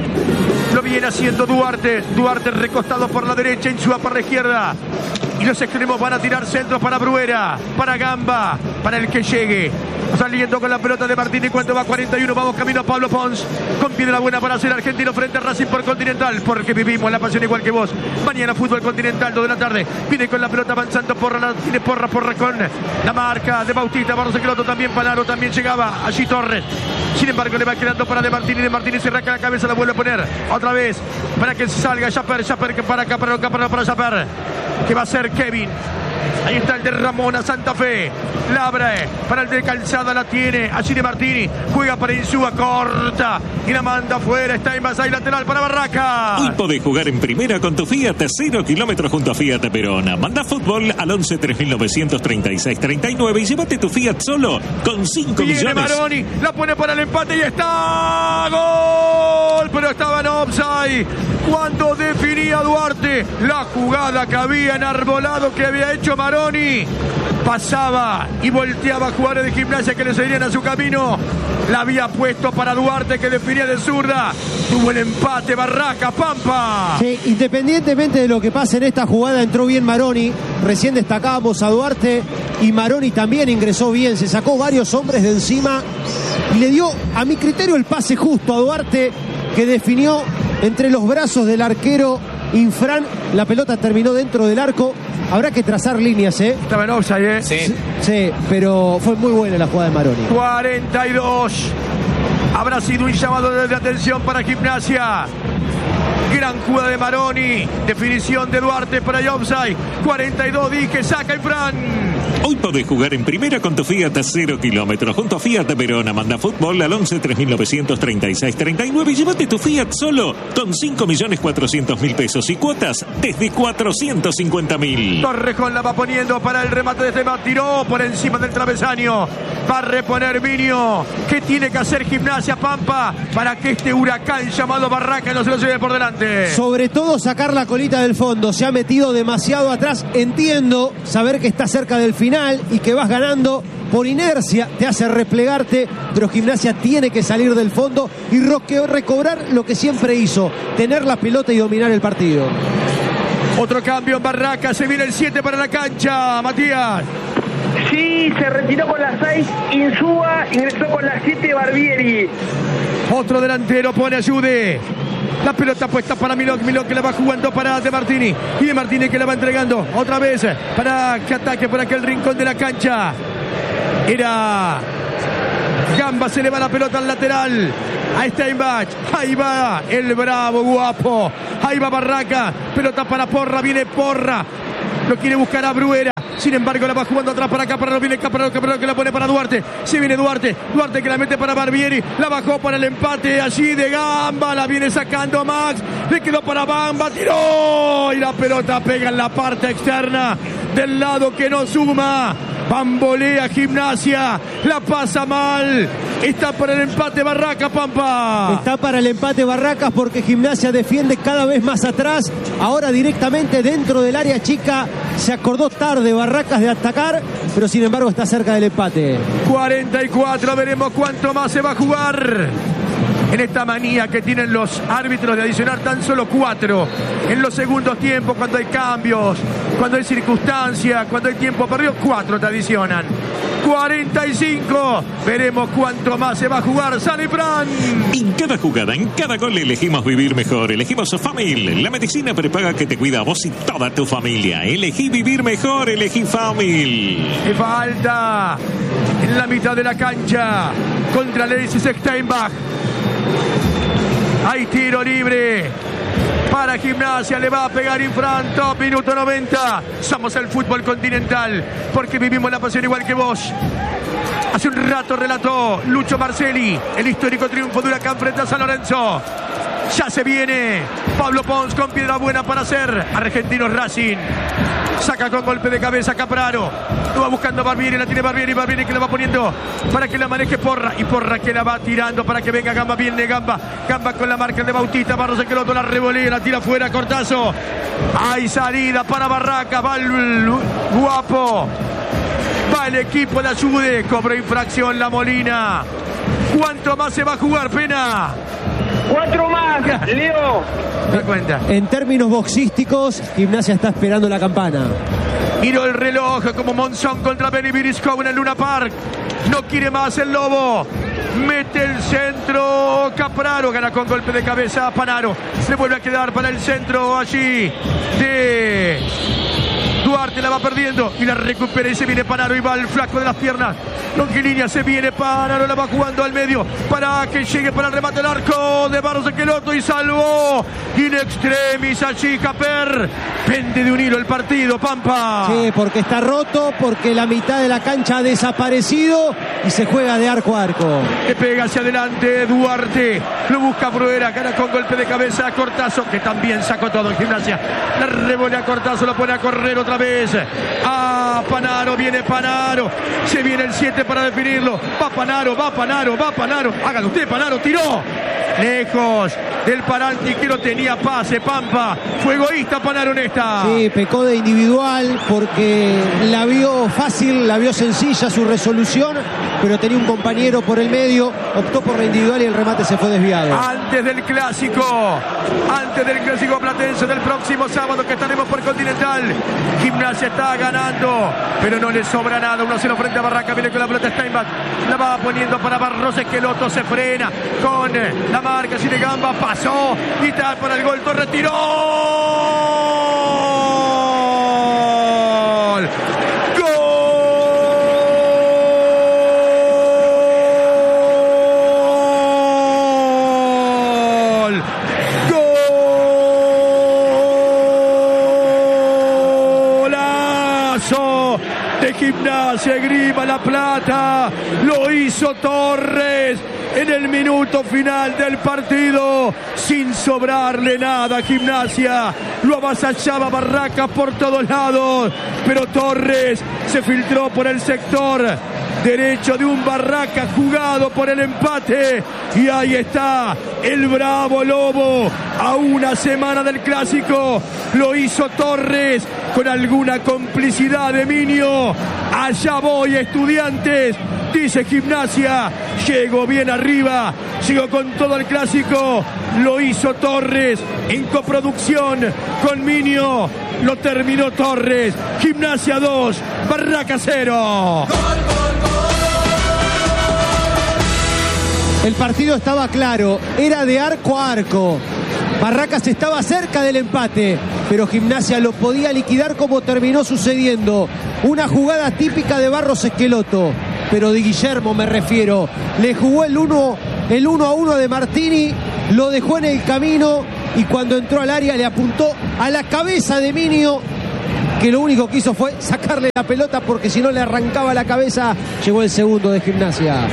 Lo viene haciendo Duarte. Duarte recostado por la derecha, Insúa por la izquierda. Y los extremos van a tirar centros para Bruera, para Gamba, para el que llegue. Saliendo con la pelota de Martínez cuando va 41. Vamos camino a Pablo Pons. Con pie de la buena para ser argentino frente a Racing por Continental. Porque vivimos la pasión igual que vos. Mañana fútbol Continental, 2 de la tarde. Viene con la pelota avanzando Porra. La tiene Porra con la marca de Bautista. Barcechelotto también. Panaro también llegaba. Allí Torres. Sin embargo le va quedando para De Martini. De Martini se arranca la cabeza. La vuelve a poner otra vez para que salga Japer que para acá, para Japer, que va a ser Kevin. Ahí está el de Ramona Santa Fe. La abre para el de Calzada, la tiene allí De Martini. Juega para Insúa, corta y la manda afuera. Está en base lateral para Barracas. Hoy podés jugar en primera con tu Fiat 0 kilómetros junto a Fiat Verona. Manda fútbol al 11 3936 39 y llévate tu Fiat solo con 5 millones. Viene Maroni, la pone para el empate y está gol, pero estaba en offside cuando definía Duarte la jugada que había enarbolado, que había hecho Maroni. Pasaba y volteaba a jugadores de Gimnasia que le seguían a su camino. La había puesto para Duarte, que definía de zurda. Tuvo el empate Barracas, Pampa. Sí, independientemente de lo que pase en esta jugada, entró bien Maroni. Recién destacábamos a Duarte y Maroni también ingresó bien. Se sacó varios hombres de encima y le dio, a mi criterio, el pase justo a Duarte, que definió entre los brazos del arquero Infran. La pelota terminó dentro del arco. Habrá que trazar líneas, ¿eh? Estaba en offside, ¿eh? Sí, pero fue muy buena la jugada de Maroni. 42. Habrá sido un llamado de atención para Gimnasia. Gran jugada de Maroni. Definición de Duarte para el offside. 42, dije, saca Infran. Hoy podés jugar en primera con tu Fiat 0 kilómetros junto a Fiat Verona. Manda fútbol al 11 3936 39 y llévate tu Fiat solo con 5.400.000 pesos y cuotas desde 450.000. Torrejón la va poniendo para el remate de este. Tiró por encima del travesaño. Va a reponer Vinio. ¿Qué tiene que hacer Gimnasia, Pampa, para que este huracán llamado Barracas no se lo lleve por delante? Sobre todo sacar la colita del fondo. Se ha metido demasiado atrás. Entiendo saber que está cerca del final y que vas ganando por inercia, te hace replegarte, pero Gimnasia tiene que salir del fondo y recobrar lo que siempre hizo, tener la pelota y dominar el partido. Otro cambio en Barracas, se viene el 7 para la cancha, Matías. Sí, se retiró con la 6 Insúa, ingresó con la 7 Barbieri. Otro delantero pone Ayude. La pelota puesta para Milok, Milok que la va jugando para De Martini. Y De Martini que la va entregando otra vez para que ataque por aquel rincón de la cancha. Era Gamba, se le va la pelota al lateral a Steinbach. Ahí va el bravo, guapo. Ahí va Barraca. Pelota para Porra, viene Porra. Lo quiere buscar a Bruera. Sin embargo, la va jugando atrás para Capararo. Viene Capararo que la pone para Duarte. Sí viene Duarte que la mete para Barbieri. La bajó para el empate allí de Gamba. La viene sacando Max. Le quedó para Bamba. Tiró. Y la pelota pega en la parte externa del lado que no suma. Bambolea Gimnasia, la pasa mal. Está para el empate Barracas, Pampa. Está para el empate Barracas porque Gimnasia defiende cada vez más atrás. Ahora directamente dentro del área chica. Se acordó tarde Barracas de atacar, pero sin embargo está cerca del empate. 44, veremos cuánto más se va a jugar. En esta manía que tienen los árbitros de adicionar tan solo 4 en los segundos tiempos, cuando hay cambios, cuando hay circunstancias, cuando hay tiempo perdido, 4 te adicionan. 45, veremos cuánto más se va a jugar. Sale Fran. En cada jugada, en cada gol elegimos vivir mejor. Elegimos Famil, la medicina prepaga que te cuida a vos y toda tu familia. Elegí vivir mejor, elegí Famil. Y falta en la mitad de la cancha contra Alexis Steinbach. Hay tiro libre para Gimnasia, le va a pegar Infran, top, minuto 90. Somos el fútbol continental, porque vivimos la pasión igual que vos. Hace un rato relató Lucho Marcelli el histórico triunfo de Huracán frente a San Lorenzo. Ya se viene Pablo Pons con piedra buena para hacer Argentinos Racing. Saca con golpe de cabeza Capraro. Lo va buscando Barbieri, la tiene Barbieri que la va poniendo para que la maneje Porra. Y Porra que la va tirando para que venga Gamba. Viene Gamba con la marca de Bautista. Barros Esqueloto la revolea, la tira fuera, Cortazo. Hay salida para Barracas. Va el Guapo. Va el equipo de Ayude. Cobró infracción la Molina. ¿Cuánto más se va a jugar, Pena? 4 más, Leo. Me cuenta. En términos boxísticos, Gimnasia está esperando la campana. Miró el reloj como Monzón contra Benny Virisco en el Luna Park. No quiere más el Lobo. Mete el centro. Capraro gana con golpe de cabeza a Panaro. Se vuelve a quedar para el centro allí de Duarte. La va perdiendo y la recupera y se viene Panaro y va el flaco de las piernas. Longilínea, se viene Panaro, la va jugando al medio para que llegue para el remate del arco de Barros Esqueloto y salvó in extremis allí Caper. Pende de un hilo el partido, Pampa. Sí, porque está roto, porque la mitad de la cancha ha desaparecido y se juega de arco a arco. Le pega hacia adelante Duarte, lo busca Bruera, gana con golpe de cabeza a Cortazo, que también sacó todo en Gimnasia. La revolea a Cortazo, lo pone a correr otra vez. A Panaro, viene Panaro, se viene el 7 para definirlo. Va Panaro. Hágalo usted, Panaro, tiró. Lejos del Paranti que no tenía pase, Pampa. Fue egoísta Panaro en esta. Sí, pecó de individual porque la vio fácil, la vio sencilla su resolución, pero tenía un compañero por el medio, optó por la individual y el remate se fue desviado. Antes del clásico platense del próximo sábado que estaremos por Continental. Gimnasia está ganando, pero no le sobra nada. 1-0 frente a Barraca, viene con la pelota Steinbach, la va poniendo para Barros Esqueloto, se frena con la marca así de Gamba, pasó y está para el gol, Torres tiró. De Gimnasia Grima La Plata, lo hizo Torres en el minuto final del partido, sin sobrarle nada a Gimnasia, lo avasallaba Barracas por todos lados, pero Torres se filtró por el sector derecho de un Barracas jugado por el empate, y ahí está el bravo Lobo a una semana del clásico. Lo hizo Torres con alguna complicidad de Minio. Allá voy, Estudiantes, dice Gimnasia, llegó bien arriba, llegó con todo el clásico. Lo hizo Torres en coproducción con Minio, lo terminó Torres. Gimnasia 2, Barracas 0. El partido estaba claro, era de arco a arco. Barracas estaba cerca del empate, pero Gimnasia lo podía liquidar como terminó sucediendo. Una jugada típica de Barros Esqueloto, pero de Guillermo me refiero. Le jugó el 1-1 de Martini, lo dejó en el camino y cuando entró al área le apuntó a la cabeza de Minio, que lo único que hizo fue sacarle la pelota porque si no le arrancaba la cabeza. Llegó el segundo de Gimnasia.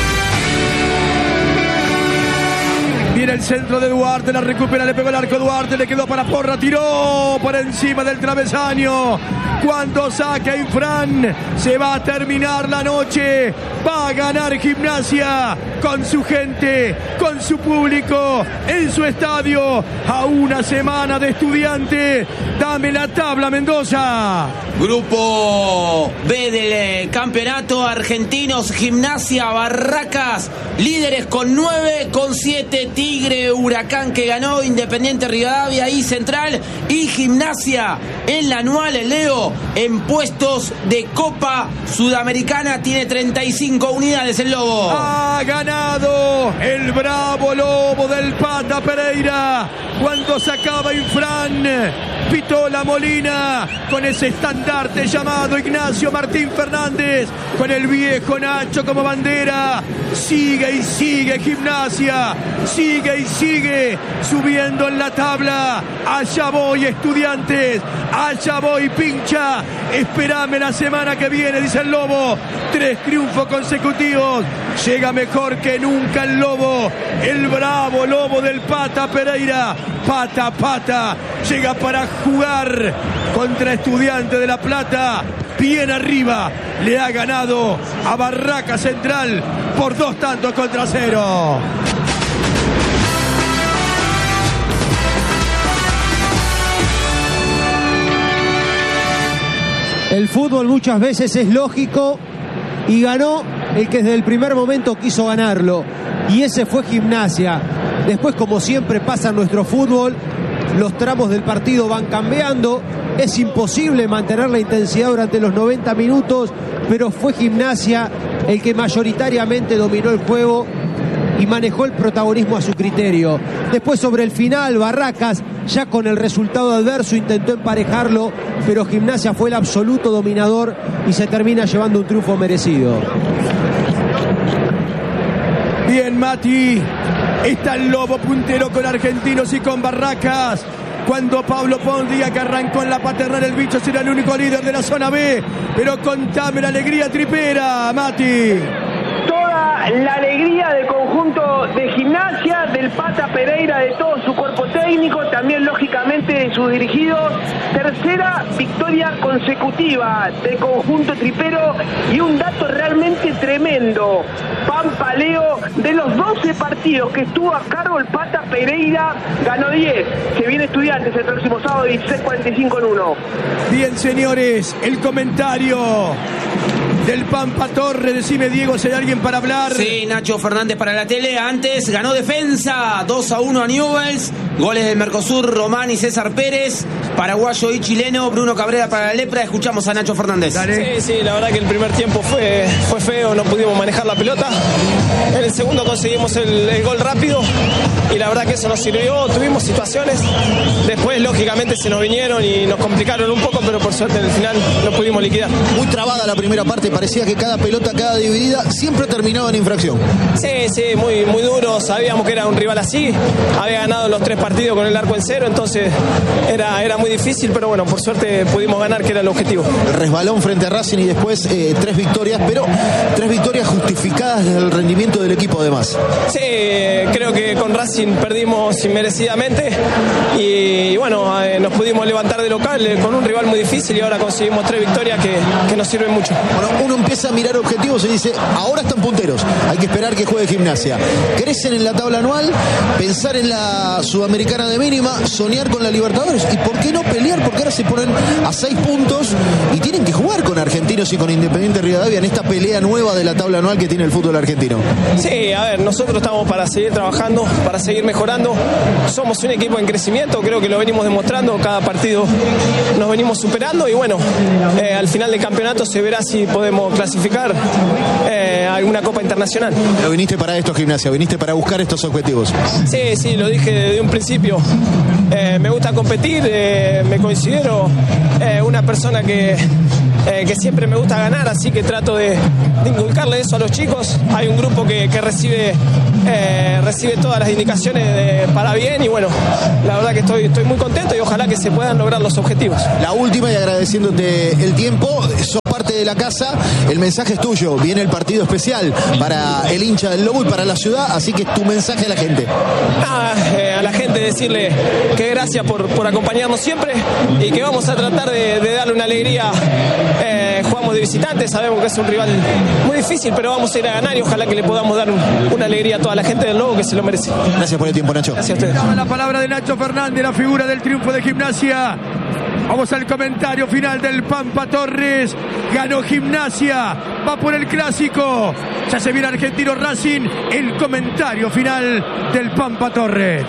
Viene el centro de Duarte, la recupera, le pegó el arco Duarte, le quedó para Porra, tiró por encima del travesaño. Cuando saca Infran, se va a terminar la noche. Va a ganar Gimnasia con su gente, con su público, en su estadio, a una semana de Estudiantes. Dame la tabla, Mendoza. Grupo B del campeonato, Argentinos, Gimnasia, Barracas, líderes con 9, con 7, Tigre, Huracán que ganó, Independiente Rivadavia y Central, y Gimnasia en la anual, Leo, en puestos de Copa Sudamericana, tiene 35 unidades el Lobo. Ha ganado el bravo Lobo del Pata Pereira cuando sacaba Infran. Pitó la Molina con ese estandarte llamado Ignacio Martín Fernández, con el viejo Nacho como bandera. Sigue y sigue Gimnasia, sigue y sigue subiendo en la tabla. Allá voy Estudiantes, allá voy Pincha. Espérame la semana que viene, dice el Lobo. 3 triunfos consecutivos. Llega mejor que nunca el Lobo, el bravo Lobo del Pata Pereira. Pata, pata, llega para jugar contra Estudiantes de La Plata. Bien arriba, le ha ganado a Barraca Central por 2-0. El fútbol muchas veces es lógico y ganó el que desde el primer momento quiso ganarlo, y ese fue Gimnasia. Después, como siempre pasa en nuestro fútbol, los tramos del partido van cambiando. Es imposible mantener la intensidad durante los 90 minutos, pero fue Gimnasia el que mayoritariamente dominó el juego y manejó el protagonismo a su criterio. Después, sobre el final, Barracas, ya con el resultado adverso, intentó emparejarlo, pero Gimnasia fue el absoluto dominador y se termina llevando un triunfo merecido. Bien, Mati. Está el Lobo puntero con Argentinos y con Barracas. Cuando Pablo Pons diga que arrancó en la paternal, el bicho será el único líder de la zona B. Pero contame la alegría tripera, Mati. Toda la alegría del conjunto de Gimnasia, del Pata Pereira, de todo su cuerpo técnico, también lógicamente de sus dirigidos. Tercera victoria consecutiva del conjunto tripero y un dato realmente tremendo. Pampa Leo, de los 12 partidos que estuvo a cargo el Pata Pereira, ganó 10. Se viene Estudiantes el próximo sábado 16:45 en 1. Bien, señores, el comentario del Pampa Torre. Decime, Diego, si hay alguien para hablar. Sí, Nacho Fernández para la tele. Antes ganó Defensa 2-1 a Newell's. Goles del Mercosur, Román y César Pérez. Paraguayo y chileno, Bruno Cabrera para la Lepra. Escuchamos a Nacho Fernández. Sí, la verdad que el primer tiempo fue feo, no pudimos manejar la pelota. En el segundo conseguimos el gol rápido y la verdad que eso nos sirvió. Tuvimos situaciones, después lógicamente se nos vinieron y nos complicaron un poco, pero por suerte en el final lo pudimos liquidar. Muy trabada la primera parte, parecía que cada pelota, cada dividida siempre terminaba en infracción. Sí, muy, muy duro, sabíamos que era un rival así, había ganado los 3 partidos con el arco en cero, entonces era muy difícil, pero bueno, por suerte pudimos ganar, que era el objetivo. El resbalón frente a Racing y después 3 victorias, pero 3 victorias justificadas del rendimiento del equipo además. Sí, creo que con Racing perdimos inmerecidamente y bueno, nos pudimos levantar de local con un rival muy difícil y ahora conseguimos 3 victorias que nos sirven mucho. Bueno, uno empieza a mirar objetivos y dice, ahora están punteros, hay que esperar que juegue Gimnasia. Crecen en la tabla anual, pensar en la Sudamericana de mínima, soñar con la Libertadores y por qué no pelear, porque ahora se ponen a 6 puntos y tienen que jugar con Argentinos y con Independiente Rivadavia en esta pelea nueva de la tabla anual que tiene el fútbol argentino. Sí, a ver, nosotros estamos para seguir trabajando, para seguir mejorando. Somos un equipo en crecimiento, creo que lo venimos demostrando, cada partido nos venimos superando y bueno, al final del campeonato se verá si podemos clasificar a alguna Copa Internacional. Pero viniste para esto, Gimnasia, viniste para buscar estos objetivos. Sí, lo dije desde un principio. Me gusta competir, me considero una persona que que siempre me gusta ganar, así que trato de inculcarle eso a los chicos. Hay un grupo que recibe todas las indicaciones para bien y bueno, la verdad que estoy muy contento y ojalá que se puedan lograr los objetivos. La última y agradeciéndote el tiempo, sos parte de la casa, el mensaje es tuyo, viene el partido especial para el hincha del Lobo y para la ciudad, así que tu mensaje a la gente. A la gente decirle que gracias por acompañarnos siempre y que vamos a tratar de darle una alegría. Jugamos de visitantes, sabemos que es un rival muy difícil, pero vamos a ir a ganar y ojalá que le podamos dar una alegría a toda la gente del Lobo que se lo merece. Gracias por el tiempo, Nacho. Gracias a ustedes. La palabra de Nacho Fernández, la figura del triunfo de Gimnasia. Vamos al comentario final del Pampa Torres. Ganó Gimnasia, va por el clásico. Ya se viene Argentino Racing. El comentario final del Pampa Torres.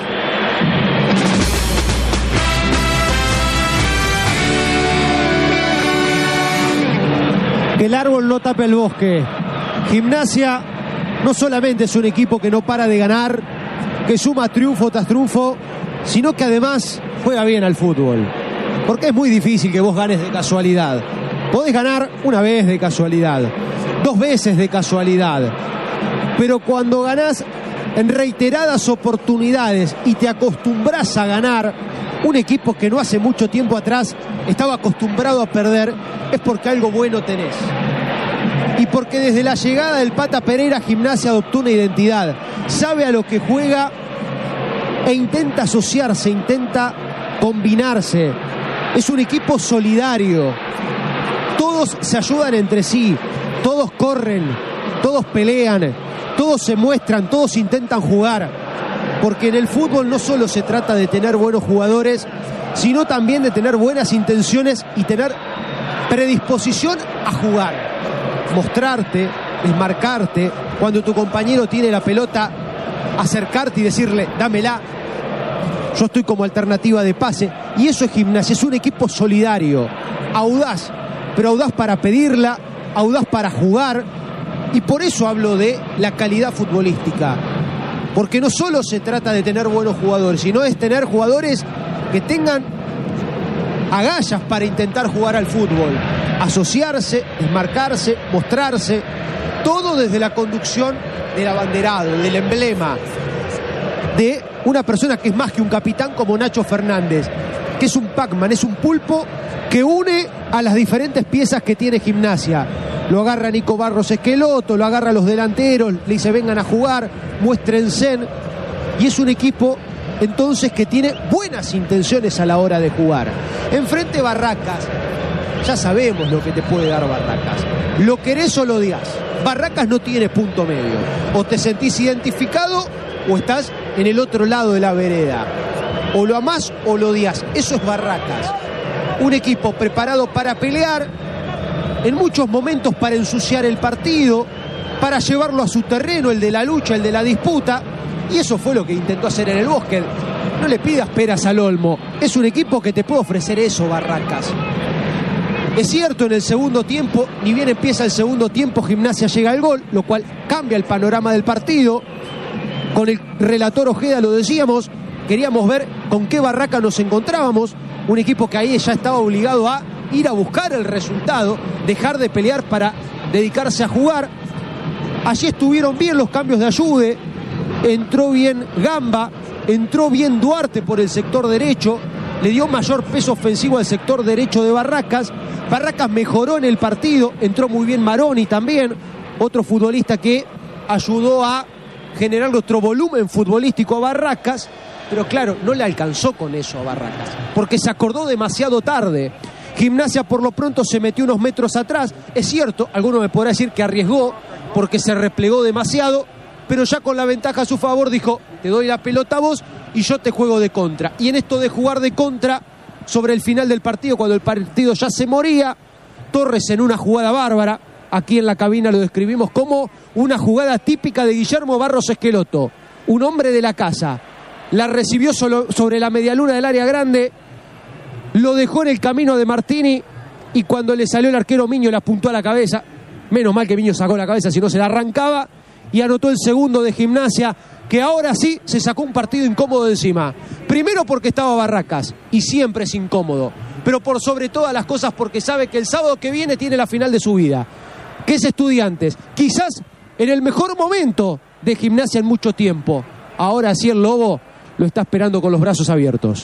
Que el árbol no tape el bosque. Gimnasia no solamente es un equipo que no para de ganar, que suma triunfo tras triunfo, sino que además juega bien al fútbol. Porque es muy difícil que vos ganes de casualidad. Podés ganar una vez de casualidad, 2 veces de casualidad, pero cuando ganás en reiteradas oportunidades y te acostumbras a ganar, un equipo que no hace mucho tiempo atrás estaba acostumbrado a perder, es porque algo bueno tenés. Y porque desde la llegada del Pata Pereira, Gimnasia adoptó una identidad, sabe a lo que juega e intenta asociarse, intenta combinarse. Es un equipo solidario, todos se ayudan entre sí, todos corren, todos pelean, todos se muestran, todos intentan jugar, porque en el fútbol no solo se trata de tener buenos jugadores, sino también de tener buenas intenciones y tener predisposición a jugar, mostrarte, desmarcarte, cuando tu compañero tiene la pelota, acercarte y decirle, dámela, yo estoy como alternativa de pase. Y eso es Gimnasia, es un equipo solidario, audaz, pero audaz para pedirla, audaz para jugar. Y por eso hablo de la calidad futbolística, porque no solo se trata de tener buenos jugadores, sino es tener jugadores que tengan agallas para intentar jugar al fútbol, asociarse, desmarcarse, mostrarse, todo desde la conducción del abanderado, del emblema, de una persona que es más que un capitán como Nacho Fernández, que es un Pac-Man, es un pulpo que une a las diferentes piezas que tiene Gimnasia. Lo agarra Nico Barros Esqueloto, lo agarra a los delanteros, le dice vengan a jugar, muéstrense, y es un equipo entonces que tiene buenas intenciones a la hora de jugar. Enfrente Barracas, ya sabemos lo que te puede dar Barracas, lo querés o lo odias. Barracas no tiene punto medio, o te sentís identificado o estás en el otro lado de la vereda, o lo amás o lo odias. Eso es Barracas, un equipo preparado para pelear, en muchos momentos para ensuciar el partido, para llevarlo a su terreno, el de la lucha, el de la disputa, y eso fue lo que intentó hacer en el Bosque. No le pidas peras al olmo, es un equipo que te puede ofrecer eso, Barracas. Es cierto, en el segundo tiempo, ni bien empieza el segundo tiempo, Gimnasia llega al gol, lo cual cambia el panorama del partido. Con el relator Ojeda lo decíamos, queríamos ver con qué Barraca nos encontrábamos, un equipo que ahí ya estaba obligado a ir a buscar el resultado, dejar de pelear para dedicarse a jugar. Allí estuvieron bien los cambios de Ayude, entró bien Gamba, entró bien Duarte por el sector derecho, le dio mayor peso ofensivo al sector derecho de Barracas. Barracas mejoró en el partido, entró muy bien Maroni también, otro futbolista que ayudó a generar otro volumen futbolístico a Barracas, pero claro, no le alcanzó con eso a Barracas, porque se acordó demasiado tarde. Gimnasia por lo pronto se metió unos metros atrás, es cierto, alguno me podrá decir que arriesgó porque se replegó demasiado, pero ya con la ventaja a su favor dijo, te doy la pelota a vos y yo te juego de contra. Y en esto de jugar de contra, sobre el final del partido, cuando el partido ya se moría, Torres en una jugada bárbara, aquí en la cabina lo describimos como una jugada típica de Guillermo Barros Esqueloto, un hombre de la casa, la recibió sobre la medialuna del área grande, lo dejó en el camino de Martini y cuando le salió el arquero Miño le apuntó a la cabeza, menos mal que Miño sacó la cabeza, si no se la arrancaba, y anotó el segundo de Gimnasia, que ahora sí se sacó un partido incómodo de encima. Primero porque estaba Barracas, y siempre es incómodo. pero por sobre todas las cosas porque sabe que el sábado que viene tiene la final de su vida, que es Estudiantes, quizás en el mejor momento de Gimnasia en mucho tiempo. Ahora sí el Lobo lo está esperando con los brazos abiertos.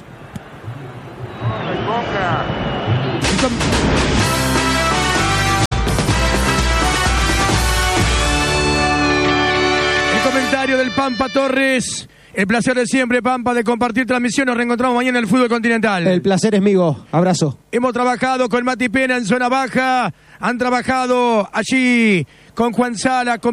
El comentario del Pampa Torres. El placer de siempre, Pampa, de compartir transmisión. Nos reencontramos mañana en el fútbol continental. El placer es mío. Abrazo. Hemos trabajado con Mati Pena en zona baja. Han trabajado allí con Juan Sala, con